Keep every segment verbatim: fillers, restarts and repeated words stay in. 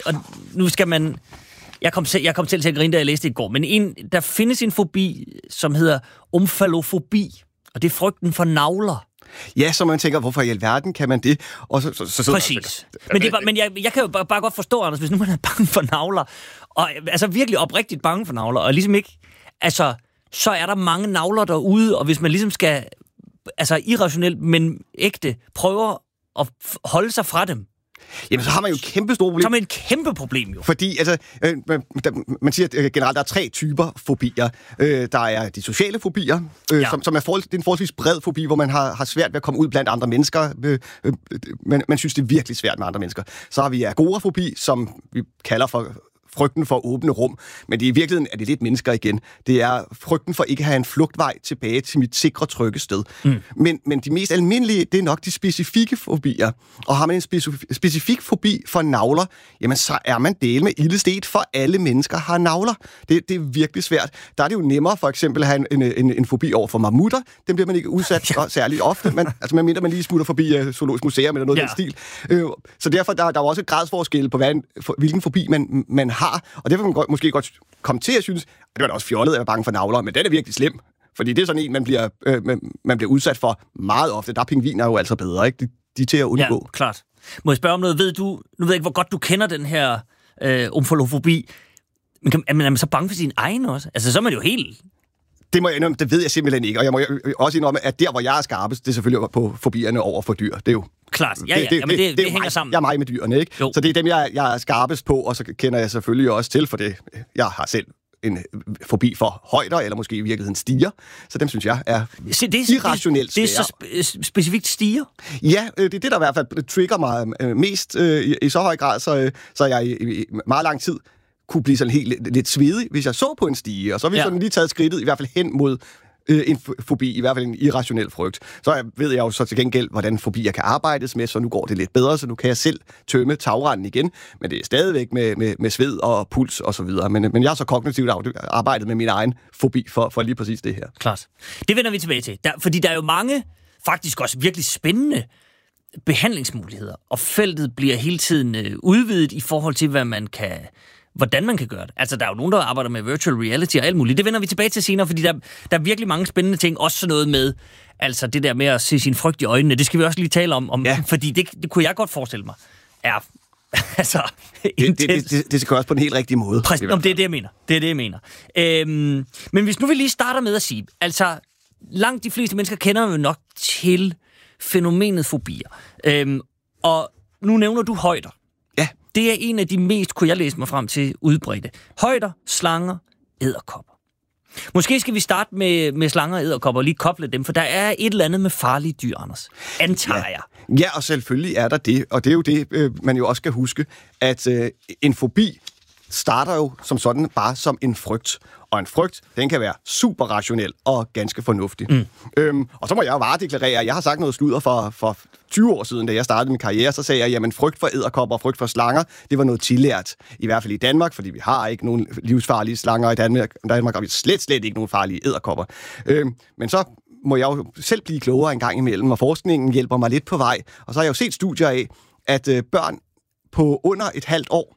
og nu skal man... Jeg kom, selv, jeg kom selv til at grine, da jeg læste det i går, men en, der findes en fobi, som hedder omfalofobi, og det er frygten for navler. Ja, så man tænker, hvorfor i alverden kan man det? Og så, så, så, så, Præcis. Så, men det var, men jeg, jeg kan jo bare, bare godt forstå, Anders, hvis nu man er bange for navler, og altså virkelig oprigtigt bange for navler, og ligesom ikke, altså, så er der mange navler derude, og hvis man ligesom skal, altså irrationelt, men ægte, prøver at holde sig fra dem, jamen, så har man jo et kæmpe stort problem. Så har man et kæmpe problem, jo. Fordi, altså, øh, man, man siger at generelt, der er tre typer fobier. Øh, der er de sociale fobier, øh, ja. som, som er, forhold, det er en forholdsvis bred fobi, hvor man har, har svært ved at komme ud blandt andre mennesker. Øh, øh, man, man synes, det er virkelig svært med andre mennesker. Så har vi agorafobi, som vi kalder for frygten for åbne rum, men det i virkeligheden er det lidt mennesker igen. Det er frygten for ikke at have en flugtvej tilbage til mit sikre, trygge sted. Mm. Men, men de mest almindelige, det er nok de specifikke fobier. Og har man en specif- specifik fobi for navler, jamen så er man del med ildestet, for alle mennesker har navler. Det, det er virkelig svært. Der er det jo nemmere for eksempel at have en, en, en, en fobi over for mammutter. Dem bliver man ikke udsat for særligt ofte, men altså man mindre man lige smutter forbi uh, Zoologisk Museum eller noget ja. af den stil. Øh, så derfor der, der er også et gradsforskel på, hvad en, for, hvilken fobi man, man har. Og derfor kan man godt, måske godt komme til at synes, at det var da også fjollet at være bange for navler, men den er virkelig slem. Fordi det er sådan en, man bliver, øh, man bliver udsat for meget ofte. Der er pingviner jo altså bedre, ikke? De, de er til at undgå. Ja, klart. Må jeg spørge om noget? Ved du, nu ved jeg ikke, hvor godt du kender den her øh, omfalofobi, men kan, er man så bange for sin egen også? Altså, så er man jo helt... Det må jeg indrømme, det ved jeg simpelthen ikke. Og jeg må også indrømme, at der, hvor jeg er skarpest, det er selvfølgelig på fobierne over for dyr. Det er jo klart. Ja, ja. Det, det, Jamen, det, det, det, det det hænger mig, sammen. Jeg er mig med dyrene, ikke? Jo. Så det er dem, jeg, jeg er skarpest på, og så kender jeg selvfølgelig også til, for det. Jeg har selv en fobi for højder, eller måske i virkeligheden stiger. Så dem synes jeg er Se, det er, irrationelt det, det er så spe- specifikt stiger? Ja, det er det, der i hvert fald trigger mig mest i, i så høj grad, så, så jeg i, i meget lang tid kunne blive sådan helt lidt, lidt svedig, hvis jeg så på en stige, og så har vi ja. sådan lige taget skridtet i hvert fald hen mod øh, en fobi, i hvert fald en irrationel frygt. Så ved jeg jo så til gengæld, hvordan fobier kan arbejdes med, så nu går det lidt bedre, så nu kan jeg selv tømme tagrenden igen, men det er stadigvæk med, med, med sved og puls og så videre. Men, men jeg har så kognitivt arbejdet med min egen fobi for, for lige præcis det her. Klart. Det vender vi tilbage til, der, fordi der er jo mange, faktisk også virkelig spændende behandlingsmuligheder, og feltet bliver hele tiden øh, udvidet i forhold til, hvad man kan... hvordan man kan gøre det. Altså, der er jo nogen, der arbejder med virtual reality og alt muligt. Det vender vi tilbage til senere, fordi der, der er virkelig mange spændende ting. Også sådan noget med, altså det der med at se sin frygt i øjnene. Det skal vi også lige tale om, om ja. fordi det, det kunne jeg godt forestille mig. Er, altså, det, det, det, det, det skal gøres på den helt rigtige måde. Præcis, det er det, jeg mener. Det er det, jeg mener. Øhm, men hvis nu vi lige starter med at sige, altså, langt de fleste mennesker kender jo nok til fænomenet fobier. Øhm, og nu nævner du højder. Det er en af de mest, kunne jeg læse mig frem til, udbredte. Højder, slanger, edderkopper. Måske skal vi starte med, med slanger og edderkopper og lige koble dem, for der er et eller andet med farlige dyr, Anders. Antager jeg. Ja, ja, og selvfølgelig er der det. Og det er jo det, øh, man jo også skal huske, at øh, en fobi starter jo som sådan bare som en frygt. Og en frygt, den kan være super rationel og ganske fornuftig. Mm. Øhm, og så må jeg jo varedeklarere, at jeg har sagt noget sludder for, for tyve år siden, da jeg startede min karriere, så sagde jeg, jamen frygt for edderkopper og frygt for slanger, det var noget tillært. I hvert fald i Danmark, fordi vi har ikke nogen livsfarlige slanger i Danmark, Danmark har vi slet, slet ikke nogen farlige edderkopper. Øhm, men så må jeg jo selv blive klogere en gang imellem, og forskningen hjælper mig lidt på vej. Og så har jeg jo set studier af, at øh, børn på under et halvt år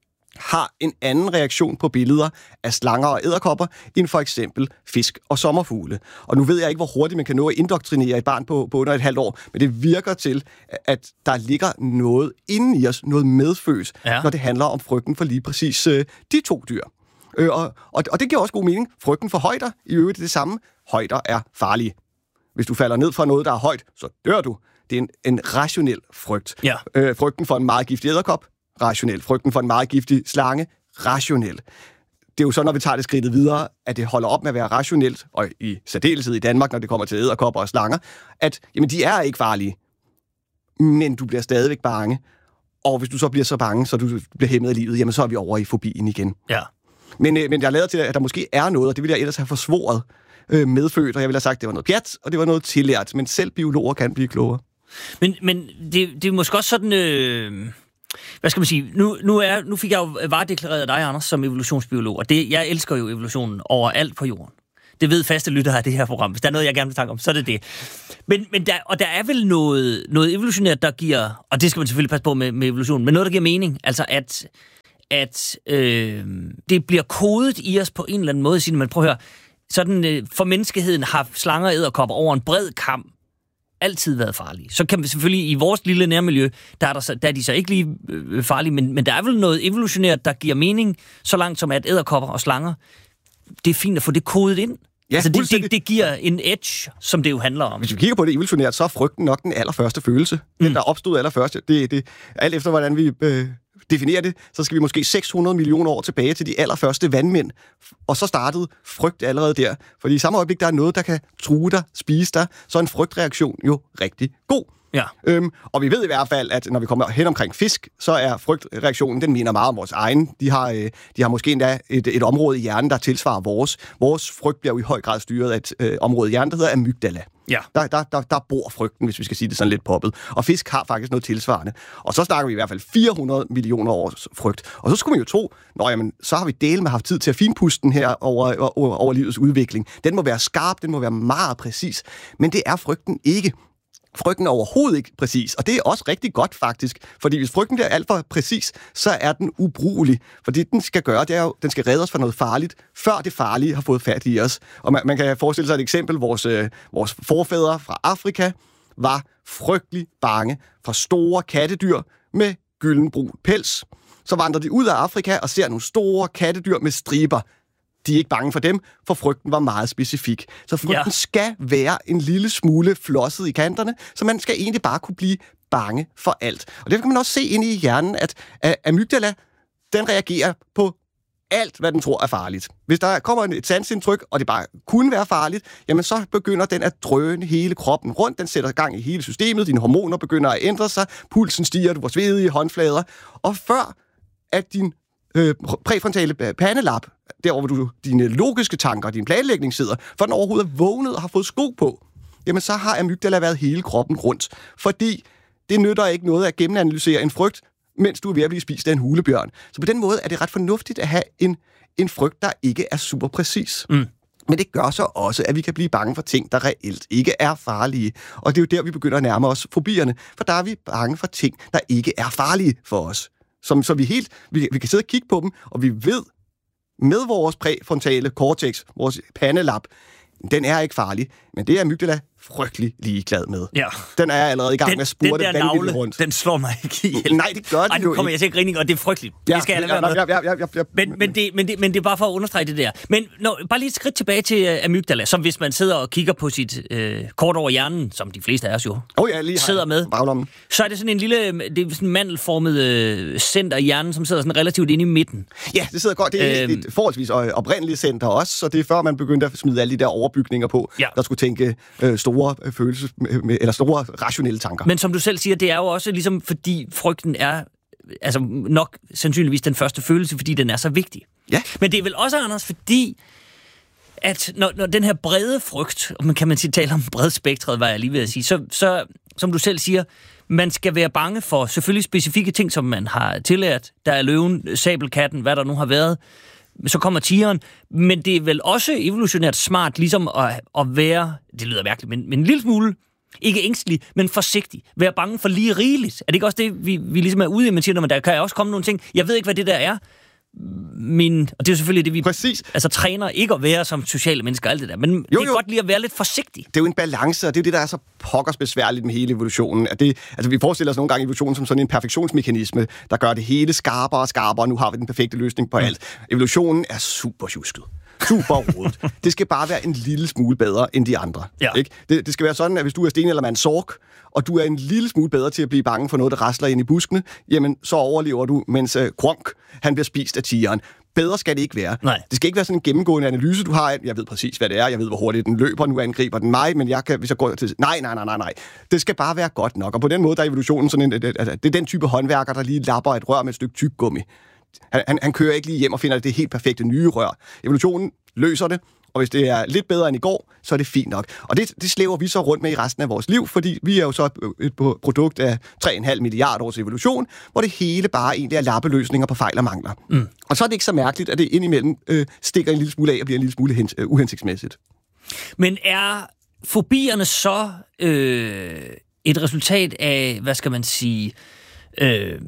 har en anden reaktion på billeder af slanger og edderkopper, end for eksempel fisk og sommerfugle. Og nu ved jeg ikke, hvor hurtigt man kan nå at indoktrinere et barn på, på under et halvt år, men det virker til, at der ligger noget inde i os, noget medfødt, ja. når det handler om frygten for lige præcis øh, de to dyr. Øh, og, og, og det giver også god mening. Frygten for højder, i øvrigt det samme. Højder er farlige. Hvis du falder ned fra noget, der er højt, så dør du. Det er en, en rationel frygt. Ja. Øh, frygten for en meget giftig edderkop, rationel. Frygten for en meget giftig slange, rationel. Det er jo så, når vi tager det skridtet videre, at det holder op med at være rationelt, og i særdeleshed i Danmark, når det kommer til edderkopper og slanger, at jamen, de er ikke farlige, men du bliver stadigvæk bange. Og hvis du så bliver så bange, så du bliver hæmmet af livet, jamen så er vi over i fobien igen. Ja. Men, men jeg lader til, at der måske er noget, og det ville jeg ellers have forsvoret øh, medfødt, og jeg ville have sagt, at det var noget pjat, og det var noget tillært, men selv biologer kan blive klogere. Men, men det, det er måske også sådan... Øh... Hvad skal man sige? Nu, nu, er, nu fik jeg jo varedeklareret af dig, Anders, som evolutionsbiolog, og det, jeg elsker jo evolutionen overalt på jorden. Det ved faste lyttere af det her program. Hvis der er noget, jeg gerne vil snakke om, så er det det. Men, men der, og der er vel noget, noget evolutionært, der giver, og det skal man selvfølgelig passe på med, med evolutionen, men noget, der giver mening. Altså, at at øh, det bliver kodet i os på en eller anden måde. Sige, man prøver at høre, sådan øh, for menneskeheden har slanger og edderkopper over en bred kam altid været farlige. Så kan vi selvfølgelig i vores lille nærmiljø, der er, der, så, der er de så ikke lige øh, farlige, men, men der er vel noget evolutionært, der giver mening, så langt som at edderkopper og slanger, det er fint at få det kodet ind. Ja, altså det, det, det giver en edge, som det jo handler om. Hvis vi kigger på det evolutionært, så er frygten nok den allerførste følelse. Mm. Den, der opstod allerførst. Det, det, alt efter, hvordan vi øh, definerer det, så skal vi måske seks hundrede millioner år tilbage til de allerførste vandmænd. Og så startede frygt allerede der. Fordi i samme øjeblik, der er noget, der kan true dig, spise dig, så er en frygtreaktion jo rigtig god. Ja. Øhm, og vi ved i hvert fald, at når vi kommer hen omkring fisk, så er frygtreaktionen, den minder meget om vores egen. De har, øh, de har måske endda et, et område i hjernen, der tilsvarer vores. Vores frygt bliver jo i høj grad styret af et øh, område i hjernen, der hedder amygdala. Ja. Der, der, der, der bor frygten, hvis vi skal sige det sådan lidt poppet. Og fisk har faktisk noget tilsvarende. Og så snakker vi i hvert fald fire hundrede millioner års frygt. Og så skulle man jo tro, nå jamen, så har vi dele med haft tid til at finpuste den her over, over, over livets udvikling. Den må være skarp, den må være meget præcis. Men det er frygten ikke. Frygten er overhovedet ikke præcis, og det er også rigtig godt faktisk, fordi hvis frygten er alt for præcis, så er den ubrugelig, for det den skal gøre, det er jo, den skal redde os fra noget farligt, før det farlige har fået fat i os. Og man, man kan forestille sig et eksempel, vores, øh, vores forfædre fra Afrika var frygtelig bange for store kattedyr med gyldenbrun pels. Så vandrer de ud af Afrika og ser nogle store kattedyr med striber. De er ikke bange for dem, for frygten var meget specifik. Så frygten ja. skal være en lille smule flosset i kanterne, så man skal egentlig bare kunne blive bange for alt. Og derfor kan man også se inde i hjernen, at amygdala, den reagerer på alt, hvad den tror er farligt. Hvis der kommer et sansindtryk, og det bare kunne være farligt, jamen så begynder den at drøne hele kroppen rundt. Den sætter gang i hele systemet, dine hormoner begynder at ændre sig, pulsen stiger, du får svedige håndflader. Og før at din øh, præfrontale pandelap, der hvor du, dine logiske tanker og din planlægning sidder, for den overhovedet er vågnet og har fået sko på, jamen så har amygdala været hele kroppen rundt. Fordi det nytter ikke noget at gennemanalysere en frygt, mens du er ved at blive spist af en hulebjørn. Så på den måde er det ret fornuftigt at have en, en frygt, der ikke er super præcis. Mm. Men det gør så også, at vi kan blive bange for ting, der reelt ikke er farlige. Og det er jo der, vi begynder at nærme os fobierne, for der er vi bange for ting, der ikke er farlige for os. Som, så vi, helt, vi, vi kan sidde og kigge på dem, og vi ved med vores præfrontale cortex, vores pandelap, den er ikke farlig, men det er amygdala frygtelig ligeglad med. Ja. Den er allerede i gang den, med at spurte vanvittigt navle, rundt. Den slår mig ikke ihjel. Nej, det gør den Ej, nu kommer jeg til griner, og det er frygteligt. Ja, det skal jeg lade ja, være med. Ja, ja, ja, ja. Men, men, det, men, det, men det er bare for at understrege det der. Men når, bare lige et skridt tilbage til uh, amygdala, som hvis man sidder og kigger på sit uh, kort over hjernen, som de fleste af os jo oh, ja, lige sidder med, baglommen. Så er det sådan en lille, det er sådan en mandelformet uh, center i hjernen, som sidder sådan relativt inde i midten. Ja, det sidder godt. Det er øhm, et forholdsvis oprindeligt center også, så det er før man begyndte at smide alle de der overbygninger på, ja. Der skulle tænke uh, store uh, følelses eller store rationelle tanker. Men som du selv siger, det er jo også ligesom, fordi frygten er altså nok sandsynligvis den første følelse, fordi den er så vigtig. Ja. Men det er vel også, Anders, fordi at når, når den her brede frygt, og man kan man sige, tale om bred spektret, hvad jeg lige ved at sige, så, så som du selv siger, man skal være bange for selvfølgelig specifikke ting, som man har tillært. Der er løven, sabelkatten, hvad der nu har været. Så kommer tigeren, men det er vel også evolutionært smart ligesom at, at være, det lyder mærkeligt, men, men en lille smule, ikke ængstelig, men forsigtig. Være bange for lige rigeligt. Er det ikke også det, vi, vi ligesom er ude i, man siger, når man der kan også komme nogle ting, jeg ved ikke, hvad det der er, min, og det er jo selvfølgelig det, vi Præcis. altså træner ikke at være som sociale mennesker og alt det der, men jo, det er jo. Godt lige at være lidt forsigtig. Det er jo en balance, og det er jo det, der er så pokkers besværligt med hele evolutionen. At det, altså vi forestiller os nogle gange evolutionen som sådan en perfektionsmekanisme, der gør det hele skarpere og skarpere, og nu har vi den perfekte løsning på mm. alt. Evolutionen er super tjusket. Super rodet. Det skal bare være en lille smule bedre end de andre. Ja. Ikke? Det, det skal være sådan, at hvis du er sten eller man sorg, og du er en lille smule bedre til at blive bange for noget, der rasler ind i buskene, jamen så overlever du, mens uh, Kronk, han bliver spist af tigeren. Bedre skal det ikke være. Nej. Det skal ikke være sådan en gennemgående analyse, du har. Jeg ved præcis, hvad det er. Jeg ved, hvor hurtigt den løber. Nu angriber den mig, men jeg kan, hvis jeg går til... Nej, nej, nej, nej, nej. Det skal bare være godt nok. Og på den måde, der er evolutionen sådan en... Det, det er den type håndværker, der lige lapper et rør med et stykke tyggegummi. Han, han, han kører ikke lige hjem og finder det helt perfekte nye rør. Evolutionen løser det, og hvis det er lidt bedre end i går, så er det fint nok. Og det, det slæver vi så rundt med i resten af vores liv, fordi vi er jo så et, et produkt af tre komma fem milliarder års evolution, hvor det hele bare egentlig er lappeløsninger på fejl og mangler. Mm. Og så er det ikke så mærkeligt, at det indimellem øh, stikker en lille smule af og bliver en lille smule hen, øh, uhensigtsmæssigt. Men er fobierne så øh, et resultat af, hvad skal man sige... Øh,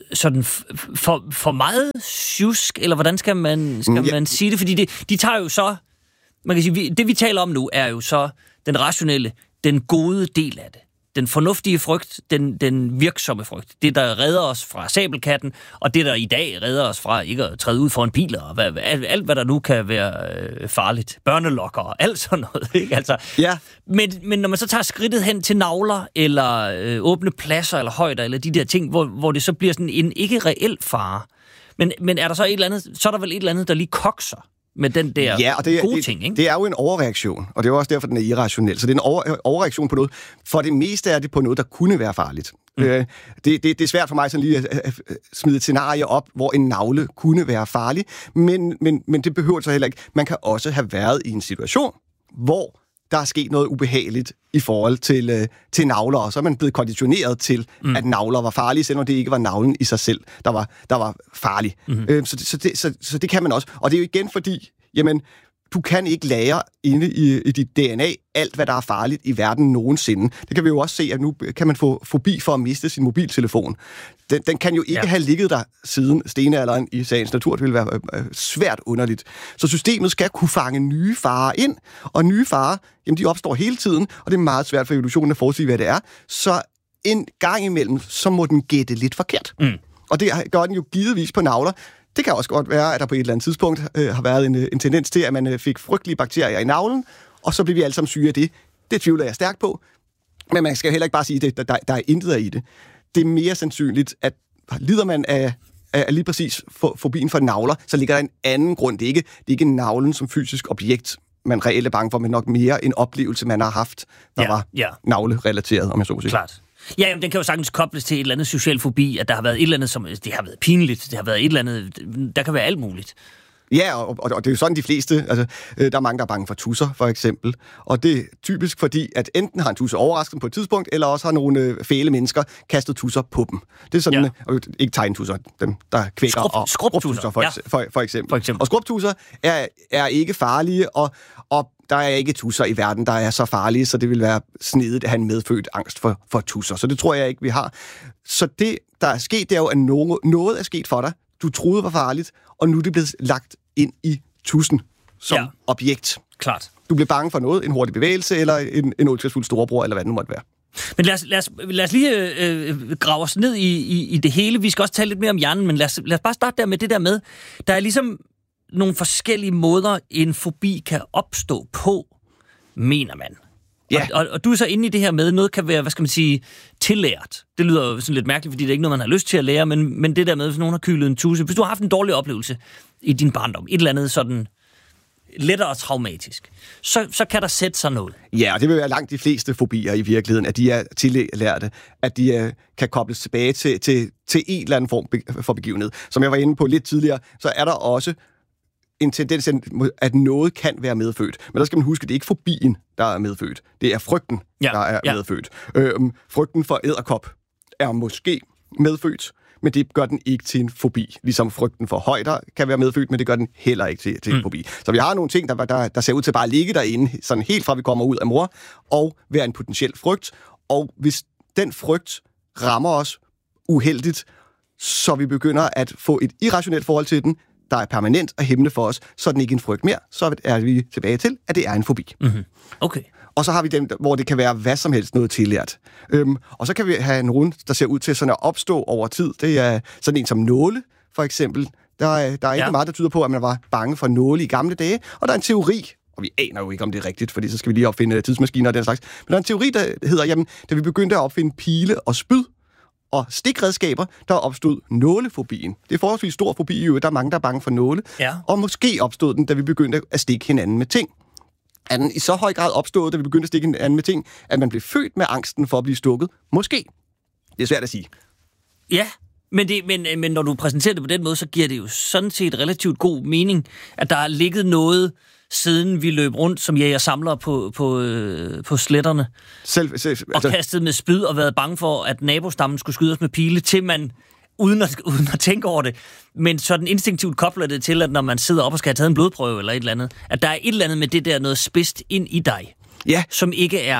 sådan for, for meget sjusk, eller hvordan skal man, skal ja. man sige det? Fordi det, de tager jo så, man kan sige, vi, det vi taler om nu, er jo så den rationelle, den gode del af det. Den fornuftige frygt, den, den virksomme frygt. Det, der redder os fra sabelkatten, og det, der i dag redder os fra ikke at træde ud foran biler, og hvad, alt, alt, hvad der nu kan være øh, farligt. Børnelokker og alt sådan noget. Ikke? Altså, ja. men, men når man så tager skridtet hen til navler, eller øh, åbne pladser, eller højder, eller de der ting, hvor, hvor det så bliver sådan en ikke reel fare. Men, men er der så et eller andet, så er der vel et eller andet, der lige kokser med den der ja, og det er, gode det, ting, ikke? Det er jo en overreaktion, og det er jo også derfor, den er irrationel. Så det er en over, overreaktion på noget. For det meste er det på noget, der kunne være farligt. Mm. Øh, det, det, det er svært for mig sådan lige at, at smide et scenarie op, hvor en navle kunne være farlig, men, men, men det behøver så heller ikke. Man kan også have været i en situation, hvor der er sket noget ubehageligt i forhold til, øh, til navler, og så er man blevet konditioneret til, mm. at navler var farlige, selvom det ikke var navlen i sig selv, der var, der var farlig. Mm. Øh, så, så, det, så, så det kan man også. Og det er jo igen fordi, jamen, du kan ikke lagre inde i, i dit D N A alt, hvad der er farligt i verden nogensinde. Det kan vi jo også se, at nu kan man få fobi for at miste sin mobiltelefon. Den, den kan jo ikke ja. have ligget der siden stenalderen i sagens natur. Det ville være øh, svært underligt. Så systemet skal kunne fange nye farer ind, og nye farer, jamen de opstår hele tiden, og det er meget svært for evolutionen at forudsige, hvad det er. Så en gang imellem, så må den gætte lidt forkert. Mm. Og det gør den jo givetvis på navler. Det kan også godt være, at der på et eller andet tidspunkt øh, har været en, en tendens til, at man øh, fik frygtelige bakterier i navlen, og så blev vi alle sammen syge af det. Det tvivler jeg stærkt på. Men man skal heller ikke bare sige, at der, der, der er intet i det. Det er mere sandsynligt, at lider man af, af lige præcis fobien for navler, så ligger der en anden grund. Det er ikke, det er ikke navlen som fysisk objekt, man reelt er bange for, men nok mere en oplevelse, man har haft, der ja, var ja. navlerelateret, om jeg så må sige. Klart. Ja, jamen, den kan jo sagtens kobles til et eller andet social fobi, at der har været et eller andet, som det har været pinligt, det har været et eller andet, der kan være alt muligt. Ja, og, og, og det er jo sådan de fleste, altså, øh, der er mange, der er bange for tusser, for eksempel, og det er typisk fordi, at enten har en tusser overrasket på et tidspunkt, eller også har nogle øh, fæle mennesker kastet tusser på dem. Det er sådan, ja. øh, ikke tegnetusser, dem der kvækker, Skrub, og skrubtusser, for, ja. for, for, eksempel. for eksempel. Og skrubtusser er, er ikke farlige, og, og der er ikke tusser i verden, der er så farlige, så det vil være snedigt at have en medfødt angst for, for tusser. Så det tror jeg ikke, vi har. Så det, der er sket, det er jo, at noget, noget er sket for dig. Du troede var farligt, og nu er det blevet lagt ind i tussen som ja. objekt. Klart. Du bliver bange for noget, en hurtig bevægelse, eller en, en ondskabsfuld storebror, eller hvad det nu måtte være. Men lad os, lad os, lad os lige øh, grave os ned i, i, i det hele. Vi skal også tale lidt mere om hjernen, men lad os, lad os bare starte der med det der med, der er ligesom nogle forskellige måder, en fobi kan opstå på, mener man. Ja. Og, og, og du er så inde i det her med, noget kan være, hvad skal man sige, tillært. Det lyder jo sådan lidt mærkeligt, fordi det er ikke noget, man har lyst til at lære, men, men det der med, hvis nogen har kylet en tusse, hvis du har haft en dårlig oplevelse i din barndom, et eller andet sådan lettere traumatisk, så, så kan der sætte sig noget. Ja, og det vil være langt de fleste fobier i virkeligheden, at de er tillærte, at de uh, kan kobles tilbage til, til, til en eller anden form for begivenhed. Som jeg var inde på lidt tidligere, så er der også en tendens, at noget kan være medfødt. Men der skal man huske, at det er ikke fobien, der er medfødt. Det er frygten, ja, der er ja. medfødt. Øhm, frygten for edderkop er måske medfødt, men det gør den ikke til en fobi. Ligesom frygten for højder kan være medfødt, men det gør den heller ikke til, til en mm. fobi. Så vi har nogle ting, der, der, der ser ud til bare at ligge derinde, sådan helt fra vi kommer ud af mor, og være en potentiel frygt. Og hvis den frygt rammer os uheldigt, så vi begynder at få et irrationelt forhold til den, der er permanent og hæmmende for os, så er den ikke en frygt mere, så er vi tilbage til, at det er en fobi. Mm-hmm. Okay. Og så har vi dem, hvor det kan være hvad som helst noget tillært. Øhm, og så kan vi have nogen, der ser ud til sådan at opstå over tid. Det er sådan en som nåle, for eksempel. Der er, der er ikke ja. meget, der tyder på, at man var bange for nåle i gamle dage. Og der er en teori, og vi aner jo ikke, om det er rigtigt, fordi så skal vi lige opfinde tidsmaskiner og den slags. Men der er en teori, der hedder, jamen, da vi begyndte at opfinde pile og spyd, og stikredskaber, der opstod nålefobien. Det er forholdsvis stor fobi i øvrigt. Der er mange, der er bange for nåle. Ja. Og måske opstod den, da vi begyndte at stikke hinanden med ting. Er den i så høj grad opstået, da vi begyndte at stikke hinanden med ting, at man blev født med angsten for at blive stukket? Måske. Det er svært at sige. Ja, men, det, men, men når du præsenterer det på den måde, så giver det jo sådan set relativt god mening, at der er ligget noget, siden vi løb rundt som jæger samlere på, på, øh, på sletterne. Selv, selv, altså... Og kastet med spyd og været bange for, at nabostammen skulle skyde os med pile, til man, uden at, uden at tænke over det, men sådan instinktivt kobler det til, at når man sidder op og skal have taget en blodprøve eller et eller andet, at der er et eller andet med det der noget spidst ind i dig, ja. som ikke er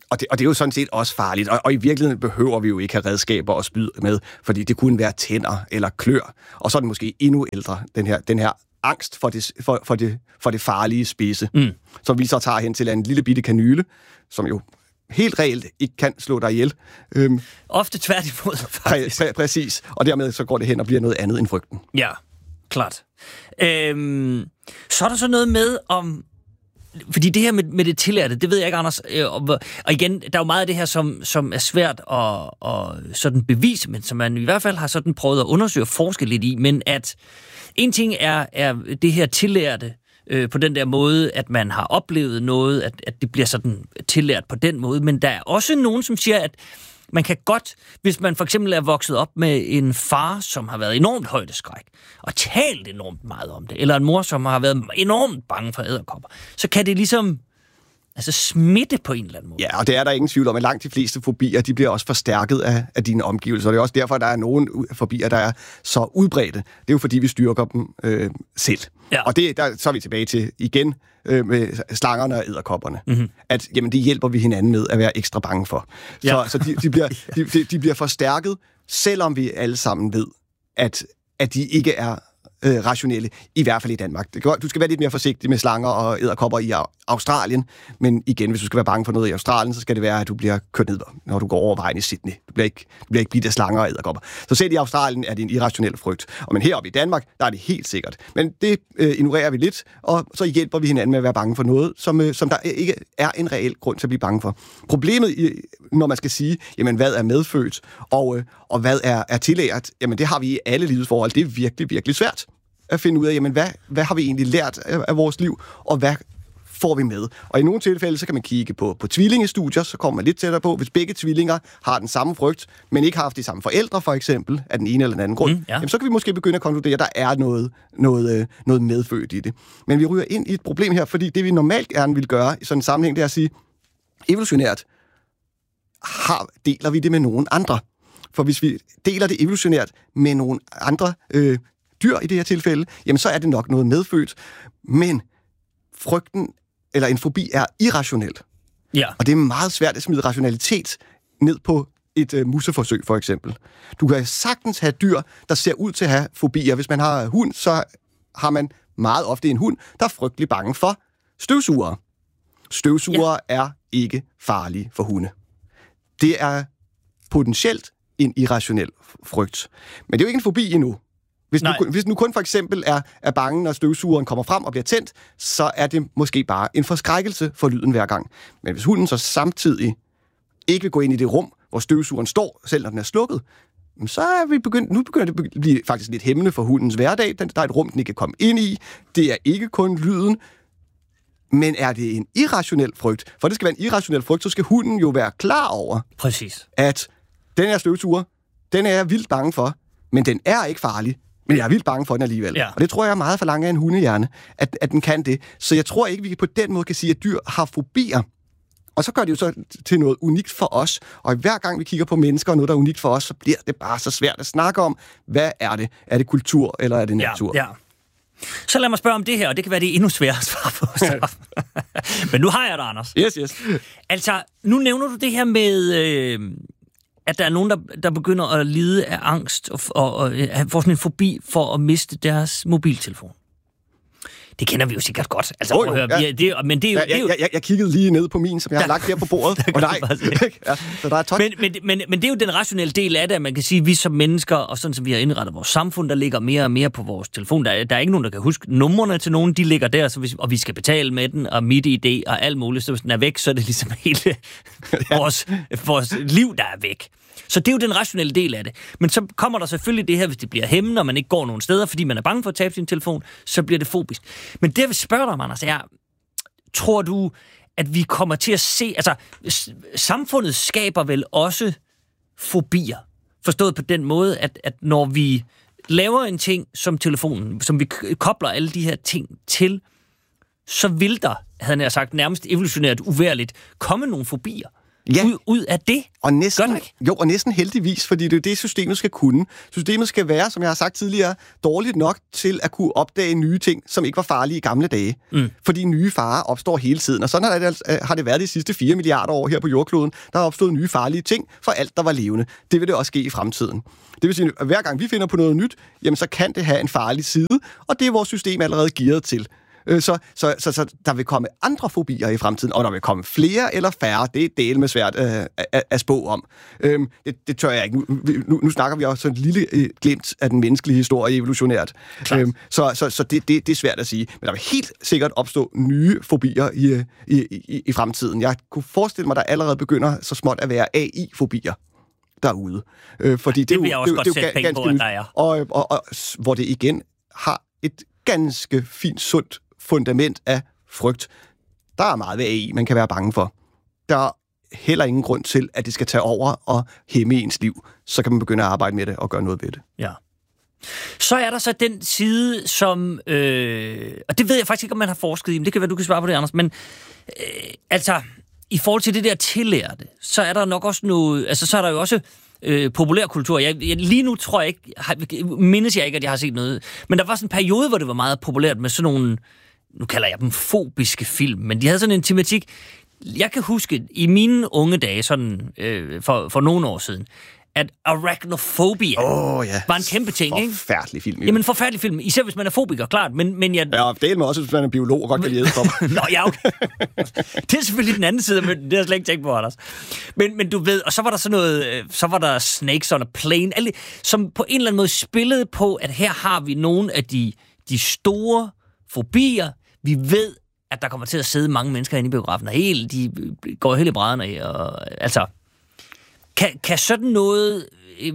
Og det, og det er jo sådan set også farligt, og, og i virkeligheden behøver vi jo ikke have redskaber at spyde med, fordi det kunne være tænder eller klør, og så er den måske endnu ældre, den her, den her angst for det, for, for det, for det farlige spidse, mm. som vi så tager hen til en lille bitte kanyle, som jo helt reelt ikke kan slå dig ihjel. Øhm, Ofte tværtimod, faktisk. Præ- præ- præcis, og dermed så går det hen og bliver noget andet end frygten. Ja, klart. Øhm, så er der så noget med om... Fordi det her med, med det tillærte, det ved jeg ikke, Anders. Og, og igen, der er jo meget af det her, som, som er svært at, at sådan bevise, men som man i hvert fald har sådan prøvet at undersøge og forske lidt i. Men at en ting er, er det her tillærte øh, på den der måde, at man har oplevet noget, at, at det bliver sådan tillært på den måde. Men der er også nogen, som siger, at man kan godt, hvis man for eksempel er vokset op med en far, som har været enormt højdeskræk, og talt enormt meget om det, eller en mor, som har været enormt bange for edderkopper, så kan det ligesom altså smitte på en eller anden måde. Ja, og det er der ingen tvivl om, at langt de fleste fobier, de bliver også forstærket af, af dine omgivelser. Og det er også derfor, at der er nogle fobier, der er så udbredte. Det er jo fordi, vi styrker dem øh, selv. Ja. Og det, der, så er vi tilbage til igen øh, med slangerne og edderkopperne. Mm-hmm. At jamen, det hjælper vi hinanden med at være ekstra bange for. Så, ja. så de, de, bliver, de, de, de bliver forstærket, selvom vi alle sammen ved, at, at de ikke er øh, rationelle, i hvert fald i Danmark. Du skal være lidt mere forsigtig med slanger og edderkopper i Australien, men igen, hvis du skal være bange for noget i Australien, så skal det være, at du bliver kørt ned, når du går over vejen i Sydney. Du bliver ikke, du bliver ikke bidt af slanger og edderkopper. Så selv i Australien er det en irrationel frygt. Og men heroppe i Danmark, der er det helt sikkert. Men det øh, ignorerer vi lidt, og så hjælper vi hinanden med at være bange for noget, som, øh, som der ikke er en reel grund til at blive bange for. Problemet, når man skal sige, jamen hvad er medfødt, og, øh, og hvad er, er tillært, jamen det har vi i alle livets forhold. Det er virkelig, virkelig svært at finde ud af, jamen hvad, hvad har vi egentlig lært af, af vores liv, og hvad får vi med. Og i nogle tilfælde, så kan man kigge på, på tvillingestudier, så kommer man lidt tættere på, hvis begge tvillinger har den samme frygt, men ikke har haft de samme forældre, for eksempel, af den ene eller den anden grund, mm, ja. jamen, så kan vi måske begynde at konkludere, at der er noget, noget, noget medfødt i det. Men vi ryger ind i et problem her, fordi det vi normalt gerne vil gøre i sådan en sammenhæng, det er at sige, evolutionært har, deler vi det med nogen andre. For hvis vi deler det evolutionært med nogle andre øh, dyr i det her tilfælde, jamen så er det nok noget medfødt. Men frygten, eller en fobi, er irrationel. Ja. Og det er meget svært at smide rationalitet ned på et øh, museforsøg, for eksempel. Du kan sagtens have dyr, der ser ud til at have fobier. Hvis man har hund, så har man meget ofte en hund, der er frygtelig bange for støvsugere. Støvsugere ja. er ikke farlige for hunde. Det er potentielt en irrationel frygt. Men det er jo ikke en fobi endnu. Hvis du, hvis du kun for eksempel er, er bange, når støvsugeren kommer frem og bliver tændt, så er det måske bare en forskrækkelse for lyden hver gang. Men hvis hunden så samtidig ikke vil gå ind i det rum, hvor støvsugeren står, selv når den er slukket, så er vi begyndt, nu begynder det at blive faktisk lidt hæmmende for hundens hverdag. Der er et rum, den ikke kan komme ind i. Det er ikke kun lyden, men er det en irrationel frygt? For det skal være en irrationel frygt, så skal hunden jo være klar over, Præcis. at den her støvsuger, den er jeg vildt bange for, men den er ikke farlig. Men jeg er vildt bange for den alligevel. Ja. Og det tror jeg er meget for langt af en hundehjerne, at, at den kan det. Så jeg tror ikke, vi på den måde kan sige, at dyr har fobier. Og så gør det jo så til noget unikt for os. Og hver gang vi kigger på mennesker og noget, der er unikt for os, så bliver det bare så svært at snakke om, hvad er det? Er det kultur, eller er det natur? Ja, ja. Så lad mig spørge om det her, og det kan være, det er endnu sværere at svare på. Men nu har jeg det, Anders. Yes, yes. Altså, nu nævner du det her med... Øh at der er nogen, der, der begynder at lide af angst og, og, og får sådan en fobi for at miste deres mobiltelefon. Det kender vi jo sikkert godt. Altså, oh, jo, høre, ja. det, men det er jo, ja, det er jo... Jeg, jeg, jeg kiggede lige ned på min, som jeg har lagt der på bordet. Og nej, ja, så der er touch. Men, men, men, men det er jo den rationelle del af det, at man kan sige, at vi som mennesker, og sådan som vi har indrettet vores samfund, der ligger mere og mere på vores telefon. Der er, der er ikke nogen, der kan huske numrene til nogen. De ligger der, så vi, og vi skal betale med den, og MitID og alt muligt. Så hvis den er væk, så er det ligesom hele vores, vores liv, der er væk. Så det er jo den rationelle del af det. Men så kommer der selvfølgelig det her, hvis det bliver hæmmende, og man ikke går nogen steder, fordi man er bange for at tabe sin telefon, så bliver det fobisk. Men det, jeg vil spørge dig, Anders, er, tror du, at vi kommer til at se... Altså, samfundet skaber vel også fobier. Forstået på den måde, at, at når vi laver en ting som telefonen, som vi kobler alle de her ting til, så vil der, havde jeg sagt, nærmest evolutionært uværligt, komme nogle fobier. Ja. ud, ud af det. Og næsten, Gør det ikke? jo, og næsten heldigvis, fordi det er jo det, systemet skal kunne. Systemet skal være, som jeg har sagt tidligere, dårligt nok til at kunne opdage nye ting, som ikke var farlige i gamle dage. Mm. Fordi nye farer opstår hele tiden, og sådan har det, har det været de sidste fire milliarder år her på jordkloden. Der har opstået nye farlige ting for alt, der var levende. Det vil det også ske i fremtiden. Det vil sige, at hver gang vi finder på noget nyt, jamen så kan det have en farlig side, og det er vores system allerede gearet til. Så, så, så, så der vil komme andre fobier i fremtiden, og der vil komme flere eller færre. Det er del med svært øh, at, at spå om. Øhm, det, det tør jeg ikke. Nu, nu, nu snakker vi også sådan et lille øh, glimt af den menneskelige historie evolutionært. Øhm, så så, så det, det, det er svært at sige. Men der vil helt sikkert opstå nye fobier i, i, i, i fremtiden. Jeg kunne forestille mig, at der allerede begynder så småt at være A I-fobier derude. Øh, fordi det, det, det vil jeg også det, godt det, sætte penge på, at der er. Og, og, og, og hvor det igen har et ganske fint, sundt fundament af frygt. Der er meget ved A I, man kan være bange for. Der er heller ingen grund til, at det skal tage over og hæmme ens liv. Så kan man begynde at arbejde med det og gøre noget ved det. Ja. Så er der så den side, som... Øh, og det ved jeg faktisk ikke, om man har forsket i, men det kan være, du kan svare på det, Anders. Men øh, altså, i forhold til det der tillærte, så er der nok også noget... Altså, så er der jo også... Øh, populærkultur. Jeg, jeg, lige nu tror jeg ikke, har, mindes jeg ikke, at jeg har set noget. Men der var sådan en periode, hvor det var meget populært med sådan nogle, nu kalder jeg dem fobiske film, men de havde sådan en tematik. Jeg kan huske, i mine unge dage, sådan øh, for, for nogle år siden, at arachnofobia oh, ja. var en kæmpe ting, ikke? Forfærdelig film. Jo. Jamen, forfærdelig film. Især hvis man er fobiker, klart. Men, men jeg... Ja, det er med også, hvis man er biolog og godt kan lide for. Nå, ja, okay. Det er selvfølgelig den anden side, men det har jeg slet ikke tænkt på, Anders. Men, men du ved, og så var der sådan noget, så var der Snakes on a Plane, alle, som på en eller anden måde spillede på, at her har vi nogle af de, de store fobier. Vi ved, at der kommer til at sidde mange mennesker inde i biografen, og helt, de går helt i brædderne, og altså... Kan, kan sådan noget,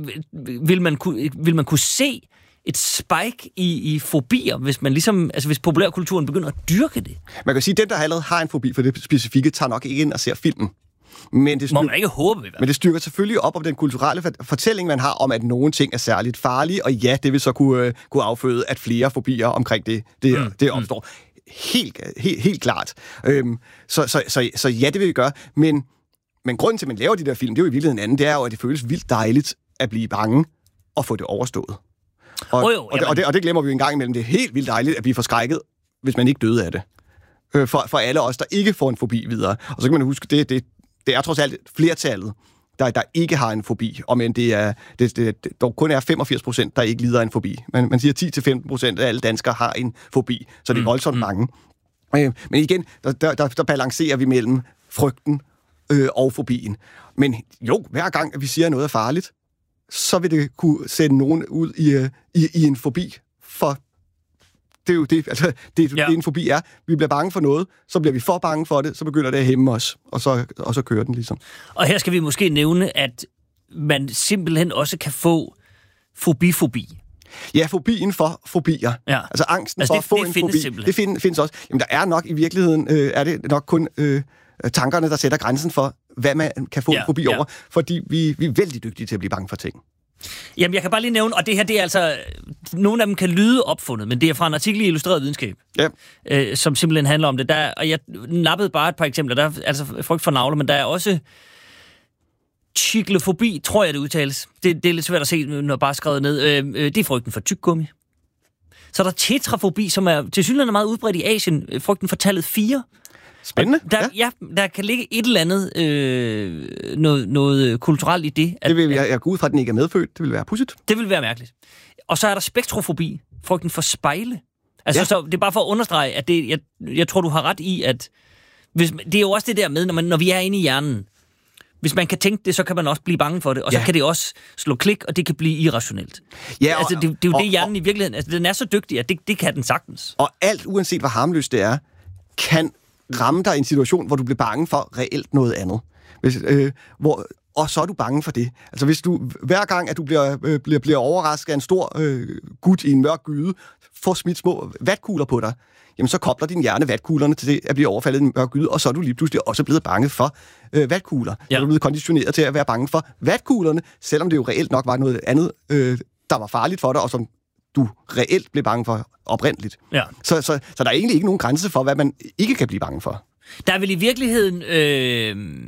vil man, kunne, vil man kunne se et spike i, i fobier, hvis man ligesom, altså hvis populærkulturen begynder at dyrke det? Man kan sige, at den, der allerede har en fobi for det specifikke, tager nok ikke ind og ser filmen. Men det, Må man ikke håbe, men det styrker selvfølgelig op om den kulturelle fortælling, man har om, at nogle ting er særligt farlige, og ja, det vil så kunne, uh, kunne afføde, at flere fobier omkring det, det, mm. det opstår. Helt, helt, helt klart. Øhm, så, så, så, så ja, det vil vi gøre, men Men grunden til, at man laver de der film, det er jo i virkeligheden en anden, det er jo, at det føles vildt dejligt at blive bange og få det overstået. Og, oh jo, og, det, og, det, og det glemmer vi jo en gang imellem. Det er helt vildt dejligt at blive forskrækket, hvis man ikke døde af det. For, for alle os, der ikke får en fobi videre. Og så kan man huske, det, det, det er trods alt flertallet, der, der ikke har en fobi. Og men det er, det, det, det, dog kun er femogfirs procent, der ikke lider af en fobi. Man, man siger ti til femten procent af alle danskere har en fobi, så det er voldsomt mm, mange. Mm. Men igen, der, der, der, der balancerer vi mellem frygten Øh, og fobien. Men jo, hver gang, at vi siger, at noget er farligt, så vil det kunne sætte nogen ud i, uh, i, i en fobi. For det er jo det, altså, det, ja. det en fobi er. Vi bliver bange for noget, så bliver vi for bange for det, så begynder det at hæmme os, og så, og så kører den ligesom. Og her skal vi måske nævne, at man simpelthen også kan få fobifobi. Ja, fobien for fobier. Ja. Altså angsten altså, for det, at få det en findes fobi. Simpelthen. Det find, findes også. Jamen, der er nok i virkeligheden, øh, er det nok kun... Øh, tankerne, der sætter grænsen for, hvad man kan få ja, en fobi ja. over, fordi vi, vi er vældig dygtige til at blive bange for ting. Jamen, jeg kan bare lige nævne, og det her, det er altså, nogle af dem kan lyde opfundet, men det er fra en artikel i Illustreret Videnskab, ja. øh, som simpelthen handler om det. Der, og jeg nappede bare et par eksempler. Der er altså frygt for navler, men der er også chiklofobi, tror jeg, det udtales. Det, det er lidt svært at se, når bare skrevet ned. Øh, det er frygten for tyggegummi. Så er der tetrafobi, som er tilsyneladende meget udbredt i Asien. Frygten for tallet fire. Spændende. Der, ja. ja, der kan ligge et eller andet øh, noget, noget kulturelt i det. At, det vil jeg, jeg gå ud fra, at den ikke er medfødt. Det vil være pudsigt. Det vil være mærkeligt. Og så er der spektrofobi. Frygten for spejle. Altså, ja. så, det er bare for at understrege, at det, jeg, jeg tror, du har ret i, at hvis, det er jo også det der med, når, man, når vi er inde i hjernen. Hvis man kan tænke det, så kan man også blive bange for det. Og så ja. kan det også slå klik, og det kan blive irrationelt. Ja, og, altså, det, det er jo og, det, hjernen og, i virkeligheden... Altså, den er så dygtig, at det, det kan den sagtens. Og alt, uanset hvor harmløst det er, kan ramme dig i en situation, hvor du bliver bange for reelt noget andet. Hvis, øh, hvor, og så er du bange for det. Altså hvis du hver gang, at du bliver, øh, bliver, bliver overrasket af en stor øh, gut i en mørk gyde, får smidt små vatkugler på dig, jamen så kobler din hjerne vatkuglerne til det at blive overfaldet i en mørk gyde, og så er du lige pludselig også blevet bange for øh, vatkugler. Ja. Så er du blevet konditioneret til at være bange for vatkuglerne, selvom det jo reelt nok var noget andet, øh, der var farligt for dig, og som du reelt blev bange for oprindeligt. Ja. Så, så, så der er egentlig ikke nogen grænse for, hvad man ikke kan blive bange for. Der er vel i virkeligheden... Øh...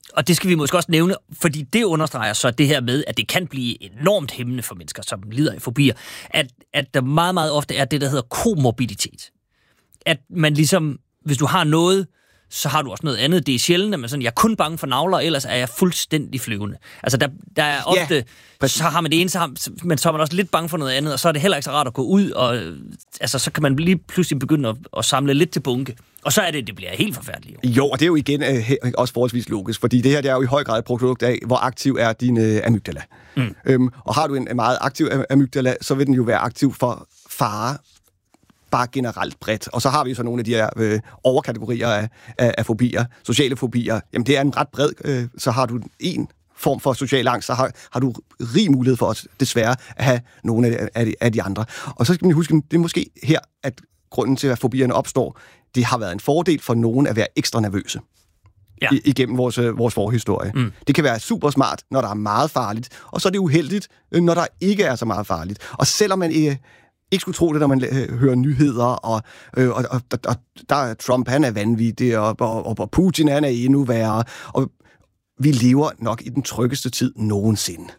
og det skal vi måske også nævne, fordi det understreger så det her med, at det kan blive enormt hæmmende for mennesker, som lider af fobier, at, at der meget, meget ofte er det, der hedder komorbiditet. At man ligesom, hvis du har noget, så har du også noget andet. Det er sjældent, at man sådan, jeg er kun bange for navler, ellers er jeg fuldstændig flyvende. Altså, der, der er ofte, ja, så har man det ene, så har, men så er man også lidt bange for noget andet, og så er det heller ikke så rart at gå ud, og altså, så kan man lige pludselig begynde at, at samle lidt til bunke. Og så er det, det bliver helt forfærdeligt. Jo, jo og det er jo igen øh, også forholdsvis logisk, fordi det her det er jo i høj grad et produkt af, hvor aktiv er din øh, amygdala. Mm. Øhm, og har du en, en meget aktiv amygdala, så vil den jo være aktiv for fare, bare generelt bredt. Og så har vi jo så nogle af de her øh, overkategorier af, af, af fobier, sociale fobier. Jamen det er en ret bred, øh, så har du en form for social angst, så har, har du rig mulighed for os, desværre, at have nogle af, af, de, af de andre. Og så skal man huske, det er måske her, at grunden til, at fobierne opstår, det har været en fordel for nogen at være ekstra nervøse. Ja. I, igennem vores, vores forhistorie. Mm. Det kan være super smart, når der er meget farligt, og så er det uheldigt, når der ikke er så meget farligt. Og selvom man ikke, ikke skulle tro det, når man øh, hører nyheder, og, øh, og, og, og der er Trump, han er vanvittig, og, og, og Putin, han er endnu værre, og vi lever nok i den tryggeste tid nogensinde.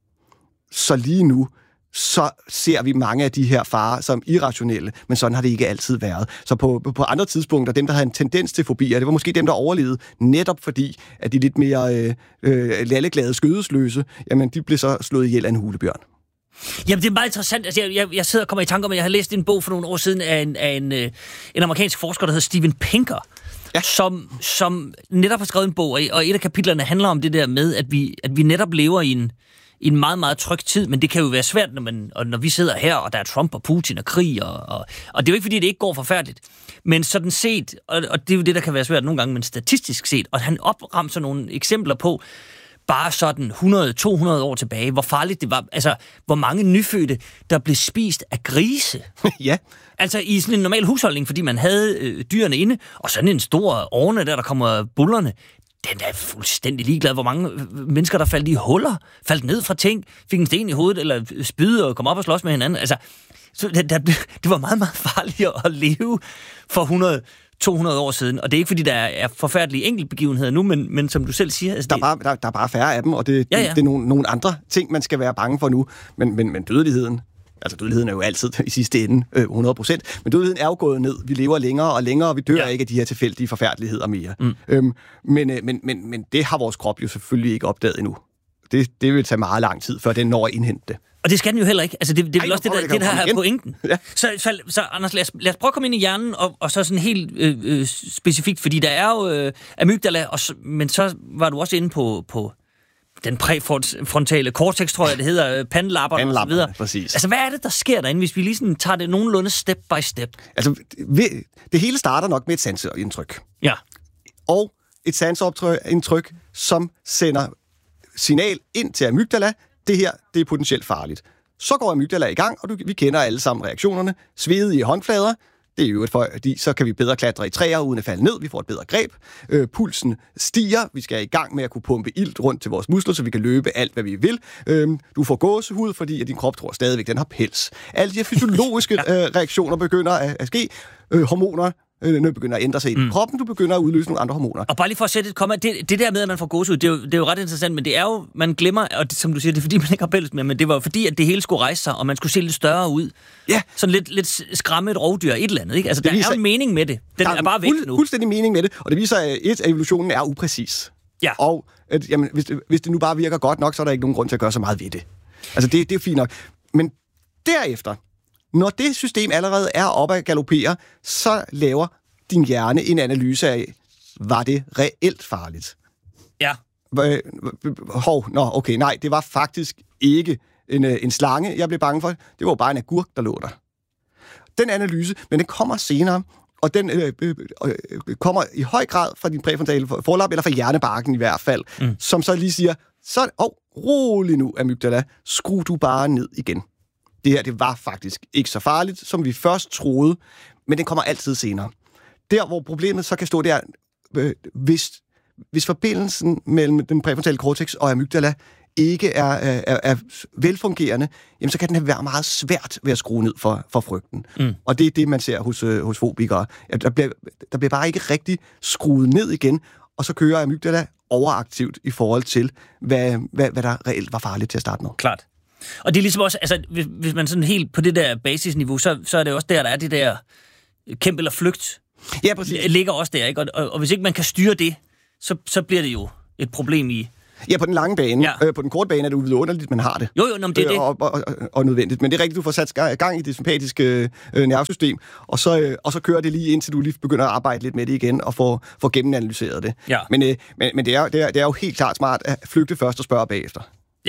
Så lige nu, så ser vi mange af de her farer som irrationelle, men sådan har det ikke altid været. Så på, på andre tidspunkter, dem, der havde en tendens til fobier, det var måske dem, der overlevede, netop fordi, at de lidt mere øh, øh, lalleglade, skødesløse, jamen, de blev så slået ihjel af en hulebjørn. Jamen, det er meget interessant. Altså, jeg, jeg, jeg sidder og kommer i tanke om, at jeg har læst en bog for nogle år siden af en, af en, øh, en amerikansk forsker, der hedder Steven Pinker, ja. som, som netop har skrevet en bog, og et af kapitlerne handler om det der med, at vi, at vi netop lever i en i en meget, meget tryg tid, men det kan jo være svært, når, man, og når vi sidder her, og der er Trump og Putin og krig, og, og, og det er jo ikke, fordi det ikke går forfærdeligt. Men sådan set, og, og det er jo det, der kan være svært nogle gange, men statistisk set, og han opremser nogle eksempler på, bare sådan hundrede til to hundrede år tilbage, hvor farligt det var, altså hvor mange nyfødte, der blev spist af grise. Ja. Altså i sådan en normal husholdning, fordi man havde øh, dyrene inde, og sådan en stor ovne, der der kommer bullerne, den er fuldstændig ligeglad, hvor mange mennesker, der faldt i huller, faldt ned fra ting, fik en sten i hovedet, eller spyde og kom op og slås med hinanden. Altså, så det, der, det var meget, meget farligt at leve for hundrede til to hundrede år siden. Og det er ikke, fordi der er forfærdelige enkeltbegivenheder nu, men, men som du selv siger... Altså, der, er bare, der, der er bare færre af dem, og det, ja, ja. det, det er nogle, nogle andre ting, man skal være bange for nu. Men, men, men dødeligheden... Altså, dødeligheden er jo altid i sidste ende øh, hundrede procent, men dødeligheden er jo gået ned. Vi lever længere og længere, og vi dør ja. ikke af de her tilfældige forfærdeligheder mere. Mm. Øhm, men, øh, men, men, men det har vores krop jo selvfølgelig ikke opdaget endnu. Det, det vil tage meget lang tid, før den når at indhente det. Og det skal den jo heller ikke. Altså, det, det er vel også det, der, det, der er pointen. Ja. Så, så, så Anders, lad os, lad os prøve at komme ind i hjernen, og, og så sådan helt øh, øh, specifikt, fordi der er jo øh, amygdala, og, men så var du også inde på... på den præfrontale cortex, tror jeg, det hedder, pandelapperne og så videre. Præcis. Altså, hvad er det, der sker derinde, hvis vi lige sådan tager det nogenlunde step by step? Altså, det hele starter nok med et sanseindtryk. Ja. Og et sanseindtryk, som sender signal ind til amygdala. Det her, det er potentielt farligt. Så går amygdala i gang, og du, vi kender alle sammen reaktionerne. Svedige håndflader. Det er jo fordi så kan vi bedre klatre i træer uden at falde ned. Vi får et bedre greb. Øh, pulsen stiger. Vi skal i gang med at kunne pumpe ilt rundt til vores muskler, så vi kan løbe alt, hvad vi vil. Øh, du får gåsehud, fordi at din krop tror stadigvæk, den har pels. Alle de her fysiologiske ja. øh, reaktioner begynder at, at ske. Øh, hormoner øh, begynder at ændre sig i mm. kroppen. Du begynder at udløse nogle andre hormoner. Og bare lige for at sætte et komma. Det, det der med, at man får gåsehud, det er, jo, det er jo ret interessant, men det er jo, man glemmer, og det, som du siger, det er fordi, man ikke har pels mere, men det var jo fordi, at det hele skulle rejse sig, og man skulle se lidt større ud. Ja. Sådan lidt, lidt skræmme et rovdyr, et eller andet, ikke? Altså, der viser, er jo en mening med det. Den er, er bare væk fuld, nu. Fuldstændig mening med det, og det viser, at et, at evolutionen er upræcis. Ja. Og at, jamen, hvis, det, hvis det nu bare virker godt nok, så er der ikke nogen grund til at gøre så meget ved det. Altså, det, det er fint nok. Men derefter, når det system allerede er oppe at galopere, så laver din hjerne en analyse af, var det reelt farligt? Ja. Hov, nå, okay, nej, det var faktisk ikke en, en slange, jeg blev bange for. Det var bare en agurk, der lå der. Den analyse, men den kommer senere, og den øh, øh, øh, kommer i høj grad fra din præfrontale forlap, eller fra hjernebarken i hvert fald, mm. som så lige siger, så, åh, oh, rolig nu, amygdala, skru du bare ned igen. Det her, det var faktisk ikke så farligt, som vi først troede, men den kommer altid senere. Der, hvor problemet så kan stå, der, øh, hvis, hvis forbindelsen mellem den præfrontale cortex og amygdala ikke er, er, er velfungerende, jamen så kan den være meget svært ved at skrue ned for, for frygten. Mm. Og det er det, man ser hos, hos fobikere. Der bliver, der bliver bare ikke rigtig skruet ned igen, og så kører amygdala overaktivt i forhold til, hvad, hvad, hvad der reelt var farligt til at starte med. Klart. Og det er ligesom også, altså, hvis, hvis man sådan helt på det der basisniveau, så, så er det også der, der er det der kæmpe eller flygt. Ja, præcis. Det ligger også der, ikke? Og, og, og hvis ikke man kan styre det, så, så bliver det jo et problem i... Ja, på den lange bane. Ja. Øh, på den korte bane er det vidunderligt, at man har det. Jo, jo, nå, men det er det. Og, og, og, og nødvendigt. Men det er rigtigt, du får sat gang i det sympatiske øh, nervesystem, og så, øh, og så kører det lige indtil du lige begynder at arbejde lidt med det igen, og får, får gennemanalyseret det. Ja. Men, øh, men, men det, er, det, er, det er jo helt klart smart at flygte først og spørge bagefter. Ja,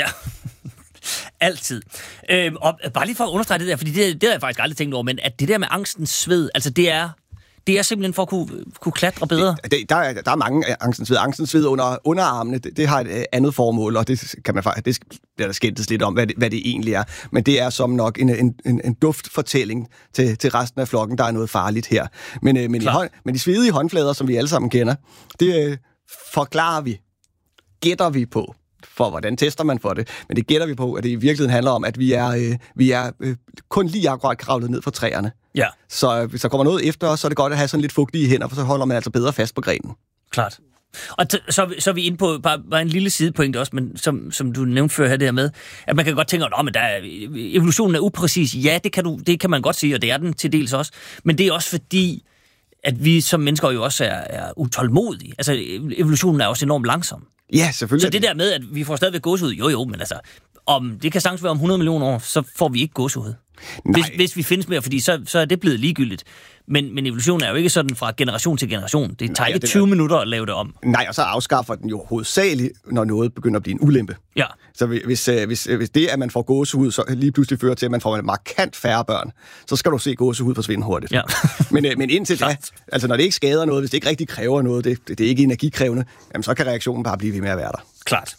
altid. Øhm, og bare lige for at understrege det der, fordi det, det har jeg faktisk aldrig tænkt over, men at det der med angstens sved, altså det er... Det er simpelthen for at kunne, kunne klatre bedre. Det, der, er, der er mange angstens sved. Angstens sved under underarmene, det, det har et andet formål, og det kan man faktisk, det bliver der skændtes lidt om, hvad det, hvad det egentlig er. Men det er som nok en, en, en, en duftfortælling til, til resten af flokken, der er noget farligt her. Men, øh, men, i hånd, men de svedige håndflader, som vi alle sammen kender, det øh, forklarer vi, gætter vi på. For hvordan tester man for det? Men det gætter vi på, at det i virkeligheden handler om, at vi er, øh, vi er øh, kun lige akkurat kravlet ned fra træerne. Ja. Så hvis der kommer noget efter os, så er det godt at have sådan lidt fugtige hænder, for så holder man altså bedre fast på grenen. Klart. Og t- så, så er vi inde på bare, bare en lille sidepoint også, men som, som du nævnte før her der med, at man kan godt tænke, at der er, evolutionen er upræcis. Ja, det kan, du, det kan man godt sige, og det er den til dels også. Men det er også fordi, at vi som mennesker jo også er, er utålmodige. Altså, evolutionen er også enormt langsom. Ja, selvfølgelig. Så det der med, at vi får stadigvæk gåsehud, jo jo, men altså, om, det kan sagtens være om hundrede millioner år, så får vi ikke gåsehud. Hvis, hvis vi findes mere, fordi så, så er det blevet ligegyldigt. Men, men evolutionen er jo ikke sådan fra generation til generation. Det tager ikke tyve minutter at lave det om. Nej, og så afskaffer den jo hovedsageligt, når noget begynder at blive en ulempe. Ja. Så hvis, hvis, hvis det, at man får gåsehud, så lige pludselig fører til, at man får markant færre børn, så skal du se gåsehud forsvinde hurtigt. Ja. men, men indtil da, altså når det ikke skader noget, hvis det ikke rigtig kræver noget, det, det, det er ikke energikrævende, jamen så kan reaktionen bare blive ved med at være der. Klart.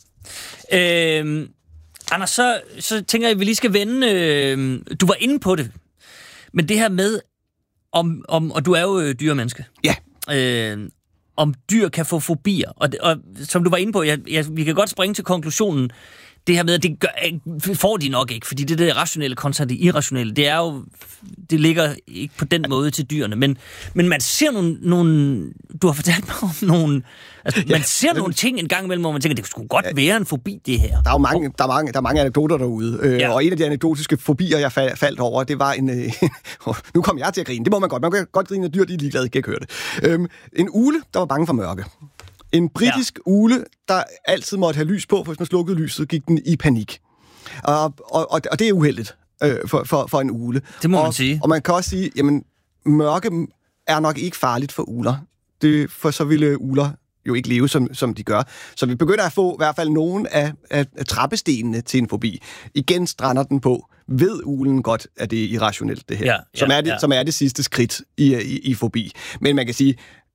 Øhm, Anders, så, så tænker jeg, at vi lige skal vende... Øh, du var inde på det, men det her med, om, om og du er jo dyremenneske. Ja. Øh, om dyr kan få fobier. Og, og som du var inde på, jeg, jeg, vi kan godt springe til konklusionen, det her med, at det gør, får de nok ikke, fordi det der rationelle kontra det irrationelle, det er jo, det ligger ikke på den måde til dyrene, men, men man ser nogle, nogle, du har fortalt mig om nogle, altså man ja, ser men, nogle ting en gang imellem, hvor man tænker, det skulle godt være en fobi, det her. Der er jo mange, der er mange, der er mange anekdoter derude, øh, ja. Og en af de anekdotiske fobier, jeg faldt over, det var en, øh, nu kom jeg til at grine, det må man godt, man kan godt grine af dyr, de er ligeglade, ikke kan høre det. Øhm, en ugle, der var bange for mørke. En britisk ja. ugle, der altid måtte have lys på, for hvis man slukkede lyset, gik den i panik. Og, og, og det er uheldigt øh, for, for, for en ugle. Det må og, man sige. Og man kan også sige, jamen, mørke er nok ikke farligt for ugler. Det, for så ville ugler jo ikke leve, som, som de gør. Så vi begynder at få i hvert fald nogle af, af, af trappestenene til en fobi. Igen strander den på. Ved uglen godt, at det er irrationelt, det her. Ja, som, ja, er det, ja. som er det sidste skridt i, i, i fobi. Men man kan sige,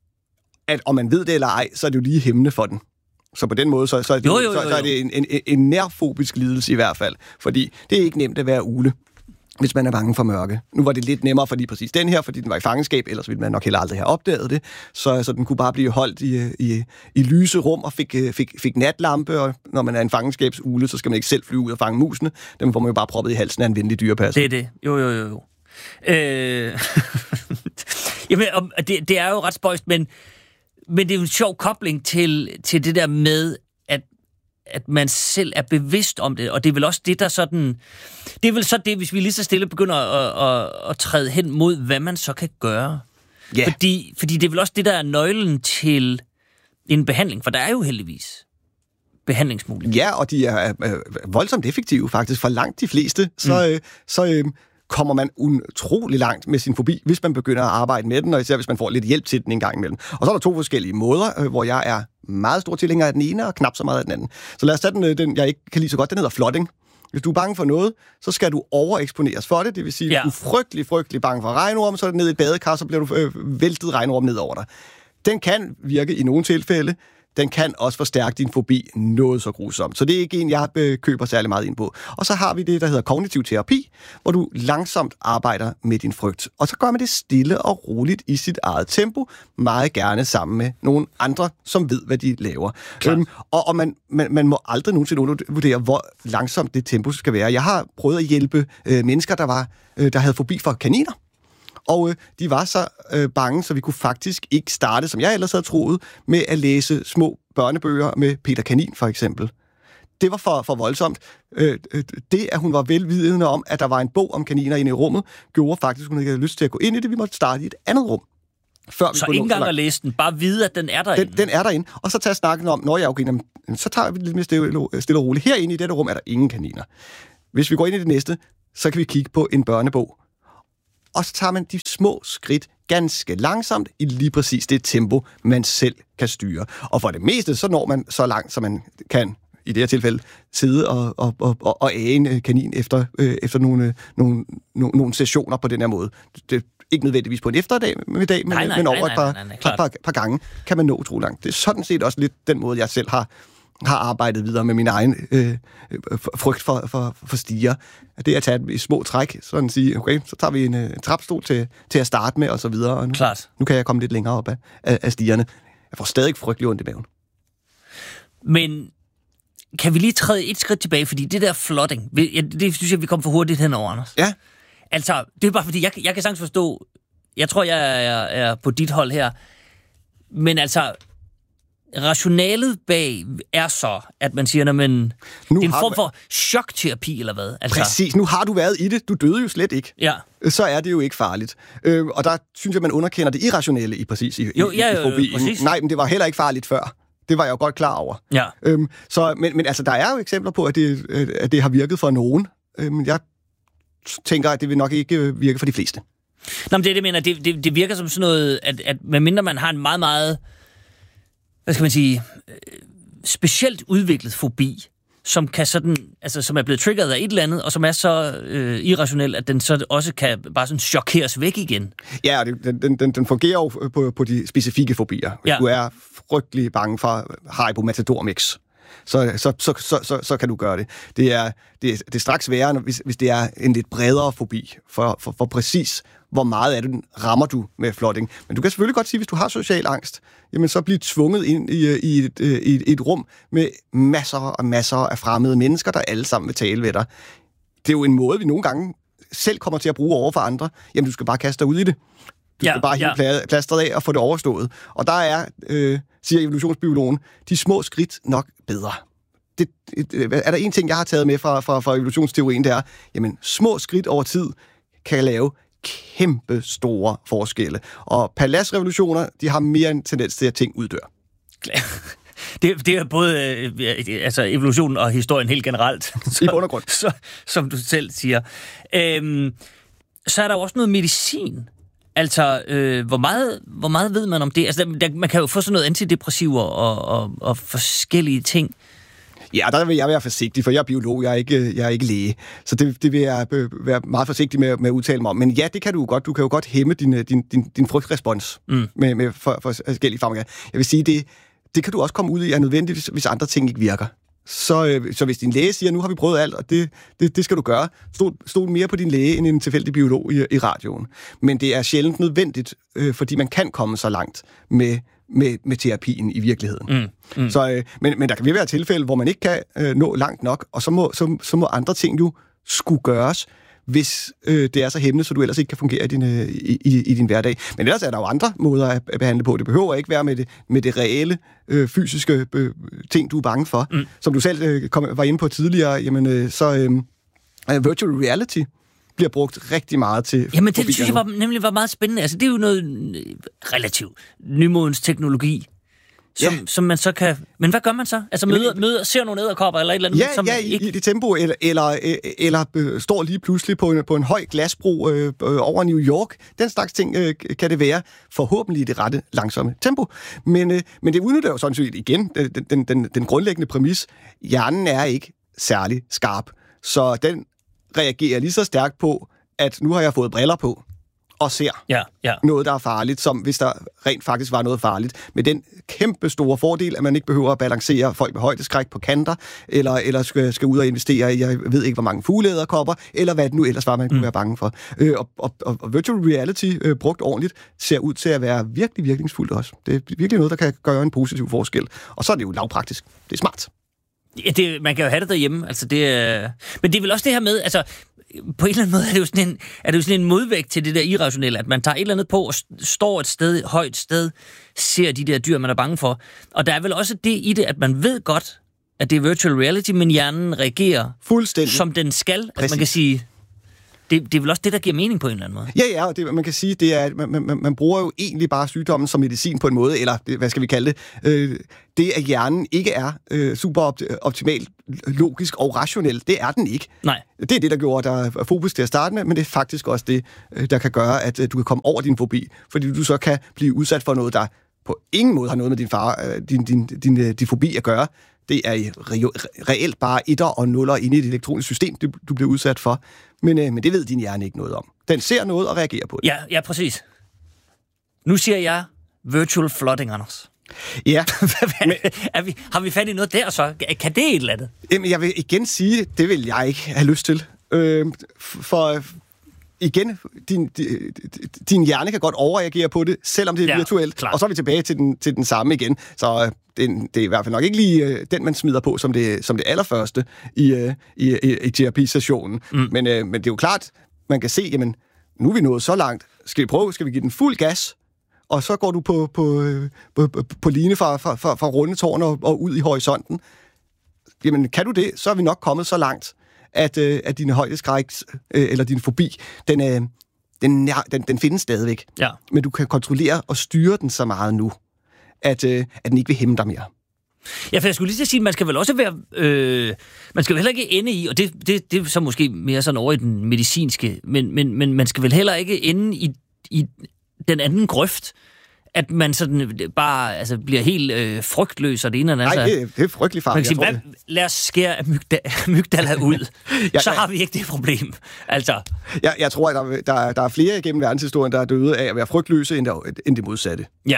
at om man ved det eller ej, så er det jo lige hæmmende for den. Så på den måde, så, så, er, det, jo, jo, jo, jo. så, så er det en, en, en nærfobisk lidelse i hvert fald. Fordi det er ikke nemt at være ugle, hvis man er bange for mørke. Nu var det lidt nemmere for lige præcis den her, fordi den var i fangenskab, ellers ville man nok heller aldrig have opdaget det. Så, så den kunne bare blive holdt i, i, i lyse rum og fik, fik, fik natlampe, og når man er en fangenskabsugle, så skal man ikke selv flyve ud og fange musene. Dem får man jo bare proppet i halsen af en venlig dyrepasser. Det er det. Jo, jo, jo, jo. Øh... Jamen, det, det er jo ret spøjst, men Men det er jo en sjov kobling til, til det der med, at, at man selv er bevidst om det, og det er vel også det, der sådan... Det er vel så det, hvis vi lige så stille begynder at, at, at træde hen mod, hvad man så kan gøre. Yeah. Fordi, fordi det er vel også det, der er nøglen til en behandling, for der er jo heldigvis behandlingsmuligheder. Ja, og de er øh, voldsomt effektive faktisk. For langt de fleste, så... Mm. Øh, så øh, kommer man utrolig langt med sin fobi, hvis man begynder at arbejde med den, og især hvis man får lidt hjælp til den en gang imellem. Og så er der to forskellige måder, hvor jeg er meget stor tilhænger af den ene, og knap så meget af den anden. Så lad os tage den, den jeg ikke kan lide så godt, den hedder flooding. Hvis du er bange for noget, så skal du overeksponeres for det, det vil sige, at ja. du er frygtelig, frygtelig bange for regnorm, så er det ned i et badekar, så bliver du øh, væltet regnorm ned over dig. Den kan virke i nogle tilfælde, den kan også forstærke din fobi noget så grusomt. Så det er ikke en, jeg køber særlig meget ind på. Og så har vi det, der hedder kognitiv terapi, hvor du langsomt arbejder med din frygt. Og så gør man det stille og roligt i sit eget tempo, meget gerne sammen med nogle andre, som ved, hvad de laver. Øhm, og og man, man, man må aldrig nogensinde vurdere, hvor langsomt det tempo skal være. Jeg har prøvet at hjælpe øh, mennesker, der, var, øh, der havde fobi for kaniner. Og øh, de var så øh, bange, så vi kunne faktisk ikke starte, som jeg ellers havde troet, med at læse små børnebøger med Peter Kanin, for eksempel. Det var for, for voldsomt. Øh, det, at hun var velvidende om, at der var en bog om kaniner inde i rummet, gjorde faktisk, at hun ikke havde lyst til at gå ind i det. Vi måtte starte i et andet rum. Før vi så ikke engang at læse den, bare vide, at den er derinde. Den, den er derinde, og så tager snakken om, når jeg okay, jamen, så tager vi lidt mere stille, stille og roligt. Herinde i dette rum er der ingen kaniner. Hvis vi går ind i det næste, så kan vi kigge på en børnebog. Og så tager man de små skridt ganske langsomt i lige præcis det tempo, man selv kan styre. Og for det meste, så når man så langt, som man kan, i det her tilfælde, sidde og, og, og, og æge en kanin efter, øh, efter nogle, nogle, nogle, nogle sessioner på den her måde. Det, ikke nødvendigvis på en efterdag med dag, men, nej, nej, men over nej, nej, et par, nej, nej, par, par gange kan man nå utrolig langt. Det er sådan set også lidt den måde, jeg selv har, har arbejdet videre med min egen øh, frygt for, for, for stiger. Det er at tage et små træk, sådan at sige, okay, så tager vi en uh, trapstol til, til at starte med, og så videre. Og nu, nu kan jeg komme lidt længere op af, af, af stigerne. Jeg får stadig frygtelig ondt i maven. Men kan vi lige træde et skridt tilbage, fordi det der flooding, det synes jeg, vi kom for hurtigt henover, Anders. Ja. Altså, det er bare fordi, jeg, jeg kan sagtens forstå, jeg tror, jeg er, er på dit hold her, men altså, rationalet bag er så, at man siger, at det er en form for chokterapi, eller hvad? Altså. Præcis, nu har du været i det, du døde jo slet ikke. Ja. Så er det jo ikke farligt. Øh, og der synes jeg, man underkender det irrationelle i præcis i, jo, i, ja, i fobien. Præcis. Nej, men det var heller ikke farligt før. Det var jeg jo godt klar over. Ja. Øhm, så, men, men altså, der er jo eksempler på, at det, at det har virket for nogen. Øhm, jeg tænker, at det vil nok ikke virke for de fleste. Nå, men det, det mener, det, det, det virker som sådan noget, at, at medmindre man har en meget, meget, hvad skal man sige, specielt udviklet fobi, som kan sådan, altså som er blevet triggeret af et eller andet, og som er så øh, irrationel, at den så også kan bare sådan chokeres væk igen. Ja, og det, den, den, den fungerer jo på, på de specifikke fobier. Hvis ja. du er frygtelig bange for Haribo Matador Mix, så, så, så, så, så, så kan du gøre det. Det er, det er, det er straks værre, hvis, hvis det er en lidt bredere fobi, for, for, for præcis hvor meget af den rammer du med flooding. Men du kan selvfølgelig godt sige, hvis du har social angst, jamen så bliver tvunget ind i, i, et, i, et, i et rum med masser og masser af fremmede mennesker, der alle sammen vil tale ved dig. Det er jo en måde, vi nogle gange selv kommer til at bruge over for andre. Jamen, du skal bare kaste dig ud i det. Du skal ja, bare hive ja. plastret af og få det overstået. Og der er, øh, siger evolutionsbiologen, de små skridt nok bedre. Det, er der en ting, jeg har taget med fra, fra, fra evolutionsteorien, det er, jamen, små skridt over tid kan lave kæmpe store forskelle. Og paladsrevolutioner, de har mere en tendens til, at ting uddør. Det, det er både øh, altså evolutionen og historien helt generelt. I bund og grund. Så, som du selv siger. Øhm, så er der jo også noget medicin. Altså, øh, hvor, meget, hvor meget ved man om det? Altså, der, man kan jo få sådan noget antidepressiver og, og, og forskellige ting. Ja, der vil jeg være forsigtig, for jeg er biolog, jeg er ikke, jeg er ikke læge. Så det, det vil jeg være meget forsigtig med, med at udtale mig om. Men ja, det kan du jo godt. Du kan jo godt hæmme din, din, din, din frygtrespons mm. med, med for, for forskellige farmaker. Jeg vil sige, det, det kan du også komme ud i er nødvendigt, hvis, hvis andre ting ikke virker. Så, øh, så hvis din læge siger, nu har vi prøvet alt, og det, det, det skal du gøre, stol, stol mere på din læge end en tilfældig biolog i, i radioen. Men det er sjældent nødvendigt, øh, fordi man kan komme så langt med Med, med terapien i virkeligheden. Mm, mm. Så, øh, men, men der kan være tilfælde, hvor man ikke kan øh, nå langt nok, og så må, så, så må andre ting jo skulle gøres, hvis øh, det er så hæmmende, så du ellers ikke kan fungere i din, øh, i, i, i din hverdag. Men ellers er der jo andre måder at, at behandle på. Det behøver ikke være med det, med det reelle, øh, fysiske øh, ting, du er bange for. Mm. Som du selv øh, kom, var inde på tidligere, jamen, øh, så øh, virtual reality bliver brugt rigtig meget til. Jamen, det synes jeg var, nemlig var meget spændende. Altså, det er jo noget relativt nymodens teknologi, som, ja. som man så kan. Men hvad gør man så? Altså, møder, møder ser nogle edderkopper eller et eller andet? Ja, som ja ikke... i det tempo, eller, eller, eller øh, står lige pludselig på en, på en høj glasbro øh, over New York. Den slags ting øh, kan det være, forhåbentlig i det rette, langsomme tempo. Men, øh, men det udnytter jo sådan set igen den, den, den, den grundlæggende præmis. Hjernen er ikke særlig skarp, så den reagerer lige så stærkt på, at nu har jeg fået briller på, og ser ja, ja. noget, der er farligt, som hvis der rent faktisk var noget farligt. Med den kæmpe store fordel, at man ikke behøver at balancere folk med højdeskræk på kanter, eller, eller skal, skal ud og investere i, jeg ved ikke, hvor mange fugleæderkopper, eller hvad det nu ellers var, man kunne mm. være bange for. Øh, og, og, og virtual reality, øh, brugt ordentligt, ser ud til at være virkelig virkningsfuldt også. Det er virkelig noget, der kan gøre en positiv forskel. Og så er det jo lavpraktisk. Det er smart. Ja, det, man kan jo have det derhjemme. Altså, det, øh... Men det er vel også det her med, altså, på en eller anden måde er det jo sådan en, er det jo sådan en modvægt til det der irrationelle, at man tager et eller andet på og står et sted, et højt sted, ser de der dyr, man er bange for. Og der er vel også det i det, at man ved godt, at det er virtual reality, men hjernen reagerer fuldstændig, som den skal. Altså, man kan sige, det, det er vel også det, der giver mening på en eller anden måde. Ja, ja, og det, man kan sige, det er, at man, man, man bruger jo egentlig bare sygdommen som medicin på en måde, eller det, hvad skal vi kalde det, øh, det at hjernen ikke er øh, super opt- optimalt logisk og rationel, det er den ikke. Nej. Det er det, der gjorde, der er fokus til at starte med, men det er faktisk også det, der kan gøre, at du kan komme over din fobi, fordi du så kan blive udsat for noget, der på ingen måde har noget med din, far, din, din, din, din fobi at gøre. Det er re- reelt bare etter og nuller inde i et elektronisk system, du bliver udsat for. Men, øh, men det ved din hjerne ikke noget om. Den ser noget og reagerer på det. Ja, ja, præcis. Nu siger jeg virtual flooding, Anders. Ja. men, er vi, har vi fat i noget der så? Kan det et eller andet? Jamen, jeg vil igen sige, det vil jeg ikke have lyst til. Øh, for igen, din, din, din hjerne kan godt overreagere på det, selvom det er ja, virtuelt. Klar. Og så er vi tilbage til den, til den samme igen. Så det, det er i hvert fald nok ikke lige den, man smider på som det, som det allerførste i, i, i, i terapisessionen. Mm. Men, øh, men det er jo klart, man kan se, jamen, nu er vi nået så langt. Skal vi prøve? Skal vi give den fuld gas? Og så går du på, på, på, på, på line fra, fra, fra, fra Rundetårn og, og ud i horisonten. Jamen, kan du det, så er vi nok kommet så langt, at, øh, at din højdeskræk øh, eller din fobi, den, øh, den, den, den findes stadigvæk. Ja. Men du kan kontrollere og styre den så meget nu, at, øh, at den ikke vil hæmme dig mere. Ja, for jeg skulle lige til at sige, at man skal vel også være... Øh, man skal vel heller ikke ende i, og det, det, det er så måske mere sådan over i den medicinske, men, men, men man skal vel heller ikke ende i, i den anden grøft, at man sådan bare altså, bliver helt øh, frygtløs og det ene eller andet. Nej, det, det er frygtelig farligt. Sige, hvad, lad os skære amygdala ud, ja, så har vi ikke det problem. Altså. Jeg, jeg tror, at der, der, der er flere igennem verdenshistorien, der er døde af at være frygtløse, end, der, end det modsatte. Ja.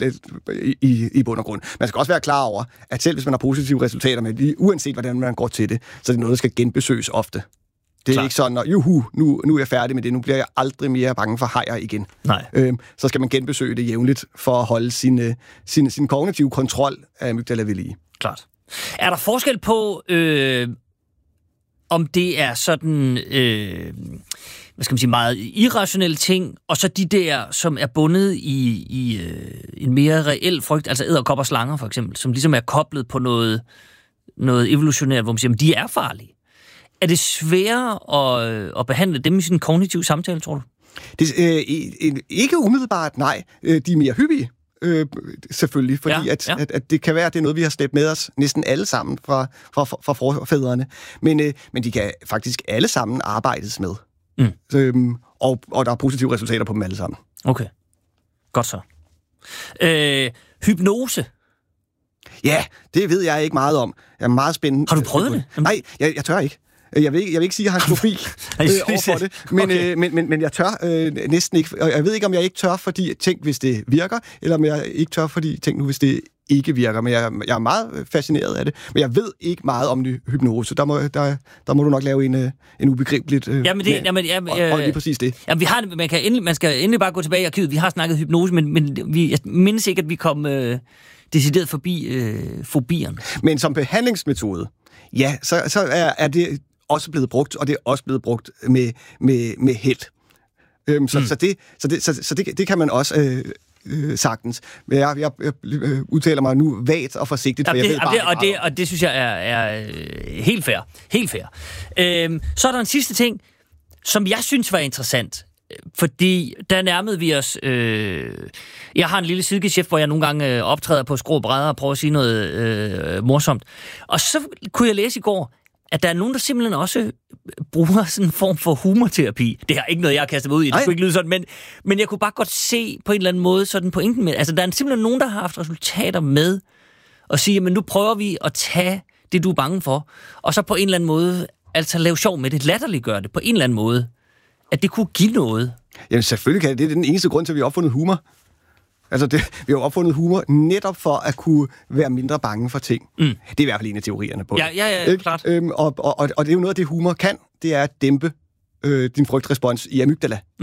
I, i bund og grund. Man skal også være klar over, at selv hvis man har positive resultater med det, uanset hvordan man går til det, så er det noget, der skal genbesøges ofte. Det er Klar. ikke sådan, at juhu, nu, nu er jeg færdig med det, nu bliver jeg aldrig mere bange for hajer igen. Nej. Øhm, så skal man genbesøge det jævnligt for at holde sin, sin, sin kognitive kontrol af amygdala ved lige. Klart. Er der forskel på, øh, om det er sådan, øh, hvad skal man sige, meget irrationelle ting, og så de der, som er bundet i, i øh, en mere reel frygt, altså edderkopper og slanger for eksempel, som ligesom er koblet på noget, noget evolutionært, hvor man siger, at de er farlige. Er det sværere at, at behandle dem i sådan en kognitiv samtale, tror du? Det, øh, ikke umiddelbart, nej. De er mere hyppige, øh, selvfølgelig, fordi ja, at, ja. At, at det kan være, at det er noget, vi har slæbt med os næsten alle sammen fra, fra, fra forfædrene. Men, øh, men de kan faktisk alle sammen arbejdes med. Mm. Øhm, og, og der er positive resultater på dem alle sammen. Okay, godt så. Øh, hypnose. Ja, det ved jeg ikke meget om. Jeg er meget spændende. Har du prøvet det? Nej, jeg, jeg tør ikke. Jeg vil, ikke, jeg vil ikke sige, at jeg har en fobi øh, overfor det, men, okay. øh, men, men, men jeg tør øh, næsten ikke. Og jeg ved ikke, om jeg ikke tør, fordi tænk, hvis det virker, eller om jeg ikke tør, fordi tænk nu, hvis det ikke virker. Men jeg, jeg er meget fascineret af det. Men jeg ved ikke meget om hypnose. Der må, der, der må du nok lave en, en ubegribeligt øh, jamen det, jamen, jamen, og, og lige præcis det. Jamen, vi har, man, kan endelig, man skal endelig bare gå tilbage i arkivet. Vi har snakket hypnose, men, men vi, jeg mindes ikke, at vi kom øh, decideret forbi øh, fobierne. Men som behandlingsmetode, ja, så, så er, er det også blevet brugt, og det er også blevet brugt med, med, med held. Øhm, så, mm. så, det, så, det, så, så det, det kan man også øh, øh, sagtens. Men jeg, jeg, jeg øh, udtaler mig nu vagt og forsigtigt, for ja, det, jeg ved bare, det, og, det, og det synes jeg er, er helt fair. Helt fair. Øhm, så er der en sidste ting, som jeg synes var interessant, fordi der nærmede vi os... Øh, jeg har en lille sidegeschæft, hvor jeg nogle gange øh, optræder på skrå brædder og prøver at sige noget øh, morsomt. Og så kunne jeg læse i går, at der er nogen, der simpelthen også bruger sådan en form for humorterapi. Det er ikke noget, jeg har kastet mig ud i, det skulle ikke lyde sådan, men, men jeg kunne bare godt se på en eller anden måde sådan pointen med. Altså, der er simpelthen nogen, der har haft resultater med at sige, men nu prøver vi at tage det, du er bange for, og så på en eller anden måde, altså lave sjov med det, latterliggøre det på en eller anden måde, at det kunne give noget. Jamen selvfølgelig kan det. Det er den eneste grund til, at vi har opfundet humor. Altså, det, vi har opfundet humor netop for at kunne være mindre bange for ting. Mm. Det er i hvert fald en af teorierne på det. Ja, ja, ja, klart. Øhm, og, og, og det er jo noget af det, humor kan, det er at dæmpe øh, din frygtrespons i amygdala. Mm.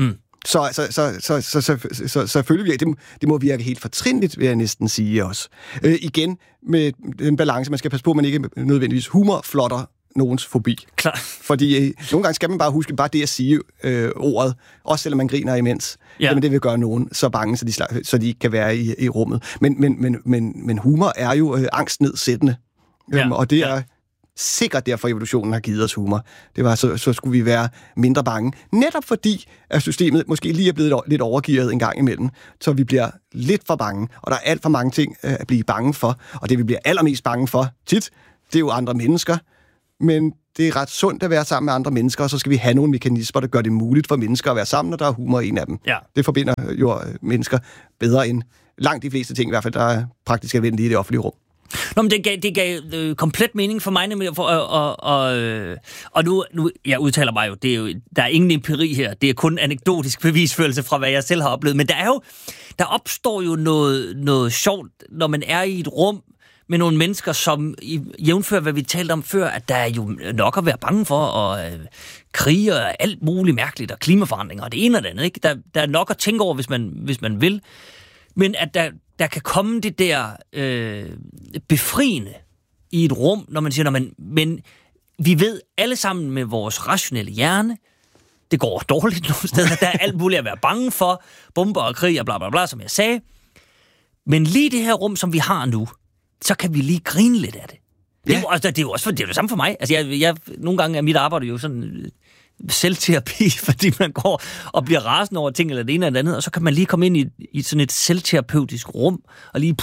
Så, så, så, så, så, så, så selvfølgelig, det, det må virke helt fortrinligt, vil jeg næsten sige også. Øh, igen, med den balance, man skal passe på, at man ikke nødvendigvis humor flotter nogens fobi. Klar. Fordi øh, nogle gange skal man bare huske, bare det at sige øh, ordet, også selvom man griner imens, ja. Jamen det vil gøre nogen så bange, så de, slag, så de ikke kan være i, i rummet. Men, men, men, men, men humor er jo øh, angstnedsættende, ja. øhm, og det er... Ja. Sikkert derfor evolutionen har givet os humor. Det var, så, så skulle vi være mindre bange. Netop fordi, at systemet måske lige er blevet lidt overgearet en gang imellem, så vi bliver lidt for bange. Og der er alt for mange ting at blive bange for. Og det, vi bliver allermest bange for tit, det er jo andre mennesker. Men det er ret sundt at være sammen med andre mennesker, og så skal vi have nogle mekanismer, der gør det muligt for mennesker at være sammen, og der er humor en af dem. Ja. Det forbinder jo mennesker bedre end langt de fleste ting, i hvert fald, der er praktisk anvendelige i det offentlige rum. Nå, men det gav, det gav øh, komplet mening for mig, nemlig, for, og, og, og, øh, og nu, nu, jeg udtaler mig jo, det er jo, der er ingen empiri her, det er kun anekdotisk bevisførelse fra, hvad jeg selv har oplevet, men der er jo, der opstår jo noget, noget sjovt, når man er i et rum med nogle mennesker, som jævnfører, hvad vi talte om før, at der er jo nok at være bange for, og øh, krige og alt muligt mærkeligt, og klimaforandringer, og det ene og det andet, ikke? Der, der er nok at tænke over, hvis man, hvis man vil, men at der der kan komme det der øh, befriende i et rum, når man siger, men, men vi ved alle sammen med vores rationelle hjerne, det går dårligt nogle steder, der er alt muligt at være bange for, bomber og krig og bla bla bla, som jeg sagde. Men lige det her rum, som vi har nu, så kan vi lige grine lidt af det. Ja. Det, er, altså, det er jo også det, er det samme for mig. Altså, jeg, jeg, nogle gange er mit arbejde jo sådan selvterapi, fordi man går og bliver rasende over ting eller det ene eller det andet, og så kan man lige komme ind i, i sådan et selvterapeutisk rum, og lige...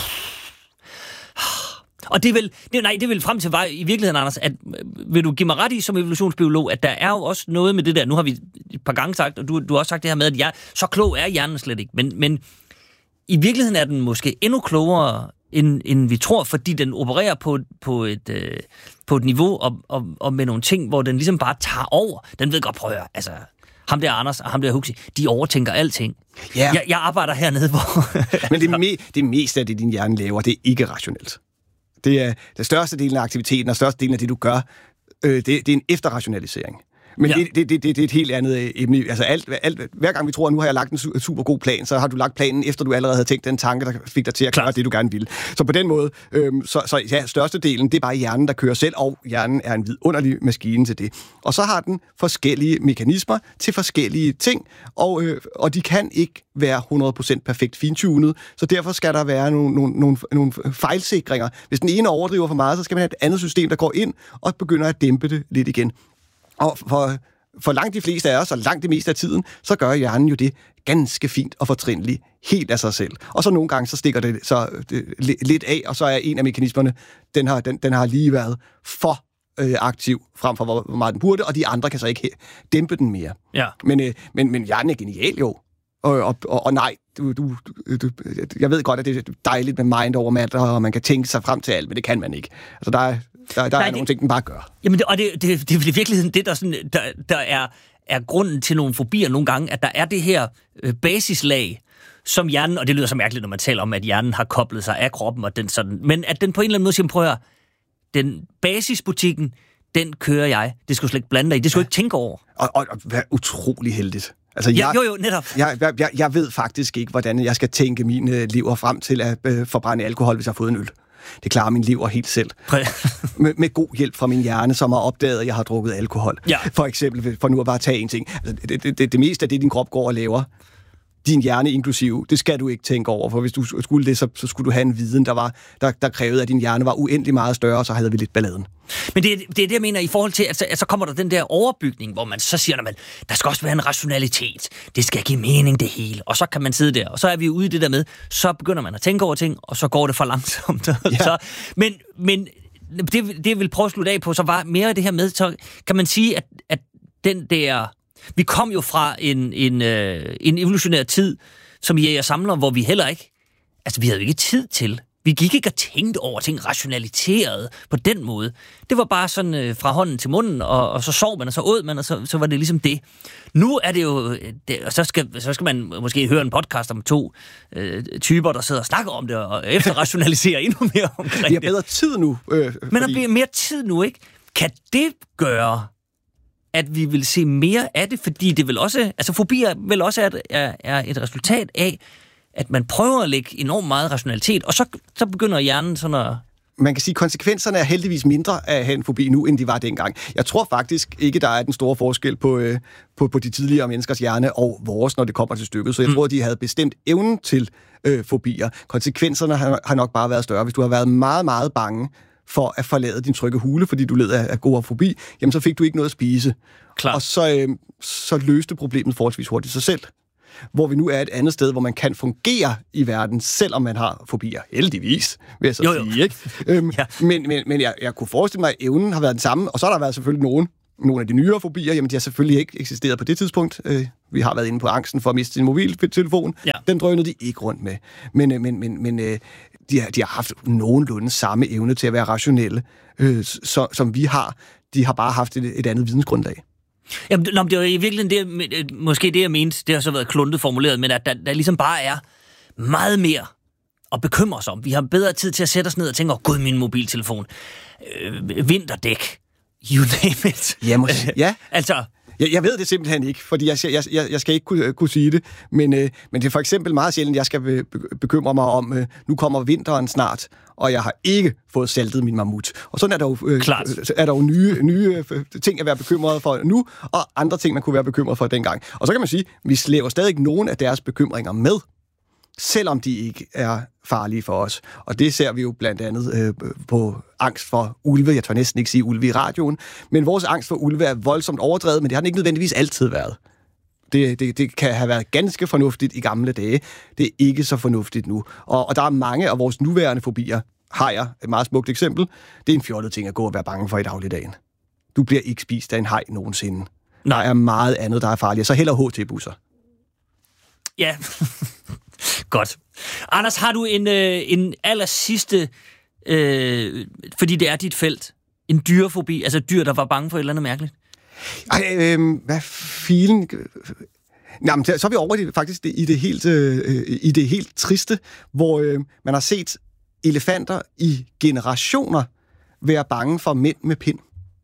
Og det er vel, det, nej, det er vel frem til vej, i virkeligheden, Anders, at vil du give mig ret i som evolutionsbiolog, at der er jo også noget med det der, nu har vi et par gange sagt, og du, du har også sagt det her med, at jeg, så klog er hjernen slet ikke, men, men i virkeligheden er den måske endnu klogere, end, end vi tror, fordi den opererer på, på, et, øh, på et niveau og, og, og med nogle ting, hvor den ligesom bare tager over. Den ved godt, prøv at høre, altså, ham der Anders og ham der Huxi, de overtænker alting. Yeah. Jeg, jeg arbejder hernede, hvor... Men det, me, det meste af det, din hjerne laver, det er ikke rationelt. Det er den største del af aktiviteten, og største del af det, du gør, øh, det, det er en efterrationalisering. Men ja. det, det, det, det er et helt andet emne. Altså alt, alt, hver gang vi tror, at nu har jeg lagt en super god plan, så har du lagt planen, efter du allerede havde tænkt den tanke, der fik dig til at klare det, du gerne ville. Så på den måde, øhm, så, så ja, størstedelen, det er bare hjernen, der kører selv, og hjernen er en vidunderlig maskine til det. Og så har den forskellige mekanismer til forskellige ting, og, øh, og de kan ikke være hundrede procent perfekt fintunet, så derfor skal der være nogle, nogle, nogle, nogle fejlsikringer. Hvis den ene overdriver for meget, så skal man have et andet system, der går ind og begynder at dæmpe det lidt igen. Og for, for langt de fleste af os, og langt det meste af tiden, så gør hjernen jo det ganske fint og fortrinligt, helt af sig selv. Og så nogle gange, så stikker det så det, lidt af, og så er en af mekanismerne, den har, den, den har lige været for øh, aktiv, frem for hvor, hvor meget den burde, og de andre kan så ikke dæmpe den mere. Ja. Men, øh, men, men hjernen er genial jo. Og, og, og, og nej, du, du, du, jeg ved godt, at det er dejligt med mind over matter, og man kan tænke sig frem til alt, men det kan man ikke. Altså, der er... Der, der Nej, er nogle det, ting, den bare gør. Jamen, det, og det, det, det er i virkeligheden det, der, sådan, der, der er, er grunden til nogle fobier nogle gange, at der er det her øh, basislag, som hjernen, og det lyder så mærkeligt, når man taler om, at hjernen har koblet sig af kroppen, og den sådan, men at den på en eller anden måde siger, prøv at den basisbutikken, den kører jeg. Det skulle slet ikke blande dig i. Det skulle ja. ikke tænke over. Og, og, og være utrolig heldigt. Altså, ja, jeg, jo, jo, netop. Jeg, jeg, jeg ved faktisk ikke, hvordan jeg skal tænke min øh, lever frem til at øh, forbrænde alkohol, hvis jeg har fået en øl. Det klarer min lever helt selv. med, med god hjælp fra min hjerne, som har opdaget, at jeg har drukket alkohol. Ja. For eksempel, for nu at bare tage en ting. Altså, det, det, det, det meste af det, din krop går og laver, din hjerne inklusiv, det skal du ikke tænke over. For hvis du skulle det, så, så skulle du have en viden, der, var, der, der krævede, at din hjerne var uendelig meget større, så havde vi lidt balladen. Men det, det er det, jeg mener i forhold til, at så, at så kommer der den der overbygning, hvor man så siger, at der skal også være en rationalitet. Det skal give mening, det hele. Og så kan man sidde der, og så er vi ude i det der med, så begynder man at tænke over ting, og så går det for langsomt. Ja. Så, men men det, det, jeg vil prøve at slutte af på, så var mere det her med, så kan man sige, at, at den der... Vi kom jo fra en, en, øh, en evolutionær tid, som jæger samler, hvor vi heller ikke... Altså, vi havde jo ikke tid til... Vi gik ikke og tænkte over ting rationaliseret på den måde. Det var bare sådan øh, fra hånden til munden, og, og så sov man, og så åd man, og så, så var det ligesom det. Nu er det jo... Det, og så skal, så skal man måske høre en podcast om to øh, typer, der sidder og snakker om det, og efterrationaliserer endnu mere omkring det. Vi har bedre tid nu. Øh, Men der bliver mere tid nu, ikke? Kan det gøre... at vi vil se mere af det, fordi det vil også, altså fobier vil også er, er, er et resultat af, at man prøver at lægge enormt meget rationalitet, og så, så begynder hjernen sådan at... Man kan sige, at konsekvenserne er heldigvis mindre af at have en fobi nu, end de var dengang. Jeg tror faktisk ikke, der er den store forskel på, øh, på, på de tidligere menneskers hjerne og vores, når det kommer til stykket. Så jeg mm. tror, de havde bestemt evnen til øh, fobier. Konsekvenserne har, har nok bare været større. Hvis du har været meget, meget bange for at forlade din trygge hule, fordi du led af agorafobi, jamen så fik du ikke noget at spise. Klar. Og så, øh, så løste problemet forholdsvis hurtigt sig selv. Hvor vi nu er et andet sted, hvor man kan fungere i verden, selvom man har fobier. Heldigvis, vil jeg så jo, jo. sige. Ikke? øhm, ja. Men, men, men jeg, jeg kunne forestille mig, at evnen har været den samme, og så har der været selvfølgelig nogen, nogle af de nyere fobier, jamen de har selvfølgelig ikke eksisteret på det tidspunkt. Øh, vi har været inde på angsten for at miste sin mobiltelefon. Ja. Den drønede de ikke rundt med. Men, øh, men, men, men øh, de, har, de har haft nogenlunde samme evne til at være rationelle, øh, så, som vi har. De har bare haft et, et andet vidensgrundlag. Jamen, det var i virkeligheden det, måske det, jeg mente, det har så været kluntet formuleret, men at der, der ligesom bare er meget mere at bekymre os om. Vi har bedre tid til at sætte os ned og tænke, åh, gud, min mobiltelefon, øh, vinterdæk, you name it. Ja, måske. Ja. altså... Jeg, jeg ved det simpelthen ikke, fordi jeg, jeg, jeg, jeg skal ikke kunne, kunne sige det, men, øh, men det er for eksempel meget sjældent, jeg skal be, bekymre mig om, øh, nu kommer vinteren snart, og jeg har ikke fået saltet min mammut. Og sådan er der jo, øh, er der jo nye, nye øh, ting at være bekymret for nu, og andre ting, man kunne være bekymret for dengang. Og så kan man sige, vi slæver stadig nogen af deres bekymringer med, selvom de ikke er farlige for os. Og det ser vi jo blandt andet øh, på angst for ulve. Jeg tør næsten ikke sige ulve i radioen, men vores angst for ulve er voldsomt overdrevet, men det har den ikke nødvendigvis altid været. Det, det, det kan have været ganske fornuftigt i gamle dage. Det er ikke så fornuftigt nu. Og, og der er mange af vores nuværende fobier. Hajer, et meget smukt eksempel. Det er en fjollet ting at gå og være bange for i dagligdagen. Du bliver ikke spist af en haj nogensinde. Der er meget andet, der er farligt. Så heller H T-busser. Ja, godt. Anders, har du en, øh, en aller sidste, øh, fordi det er dit felt, en dyrefobi, altså dyr, der var bange for et eller andet mærkeligt? Ej, øh, hvad filen... Jamen, så er vi over i det, faktisk i det helt, øh, i det helt triste, hvor øh, man har set elefanter i generationer være bange for mænd med pind.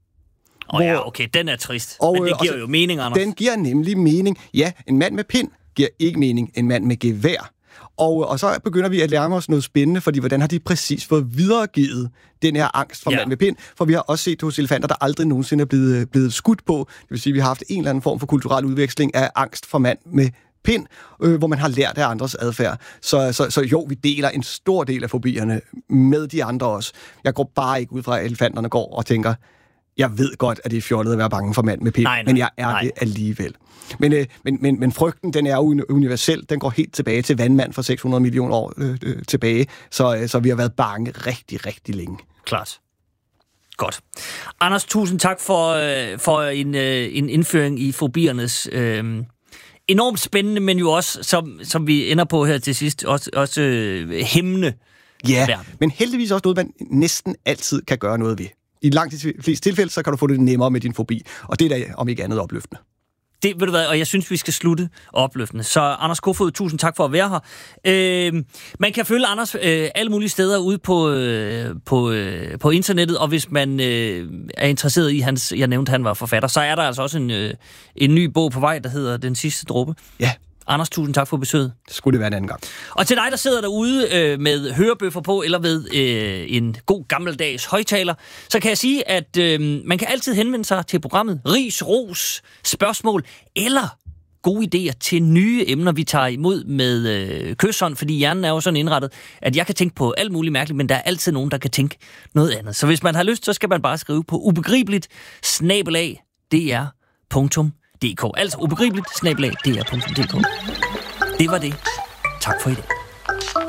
Åh oh, ja, okay, den er trist. Og, men det giver jo mening, Anders. Den giver nemlig mening. Ja, en mand med pind giver ikke mening, en mand med gevær. Og, og så begynder vi at lære os noget spændende, fordi hvordan har de præcis fået videregivet den her angst for ja. mand med pind? For vi har også set hos elefanter, der aldrig nogensinde er blevet, blevet skudt på. Det vil sige, at vi har haft en eller anden form for kulturel udveksling af angst for mand med pind, øh, hvor man har lært af andres adfærd. Så, så, så jo, vi deler en stor del af fobierne med de andre også. Jeg går bare ikke ud fra, at elefanterne går og tænker, jeg ved godt, at det er fjollet at være bange for mand med pind, nej, nej, men jeg er nej. det alligevel. Men, øh, men, men, men frygten, den er universel. Den går helt tilbage til vandmand for seks hundrede millioner år øh, øh, tilbage. Så, øh, så vi har været bange rigtig, rigtig længe. Klart. Godt. Anders, tusind tak for, øh, for en, øh, en indføring i fobiernes øh, enormt spændende, men jo også, som, som vi ender på her til sidst, også, også øh, hæmmende. Ja, verden. Men heldigvis også noget, man næsten altid kan gøre noget ved. I langt de fleste tilfælde, så kan du få det nemmere med din fobi. Og det er da om ikke andet opløftende. Det ved du hvad, og jeg synes, vi skal slutte opløftende. Så Anders Kofoed, tusind tak for at være her. Øh, man kan følge Anders øh, alle mulige steder ude på, øh, på, øh, på internettet, og hvis man øh, er interesseret i hans, jeg nævnte, han var forfatter, så er der altså også en, øh, en ny bog på vej, der hedder Den sidste dråbe. Ja. Anders, tusind tak for besøget. Det skulle det være en anden gang. Og til dig, der sidder derude øh, med hørebøffer på, eller ved øh, en god gammeldags højtaler, så kan jeg sige, at øh, man kan altid henvende sig til programmet Ris, Ros, spørgsmål, eller gode idéer til nye emner, vi tager imod med øh, kyshånd, fordi hjernen er jo sådan indrettet, at jeg kan tænke på alt muligt mærkeligt, men der er altid nogen, der kan tænke noget andet. Så hvis man har lyst, så skal man bare skrive på ubegribeligt snabelag dr punktum d k. Altså ubegribeligt snabelag dr punktum d k. Det var det. Tak for i dag.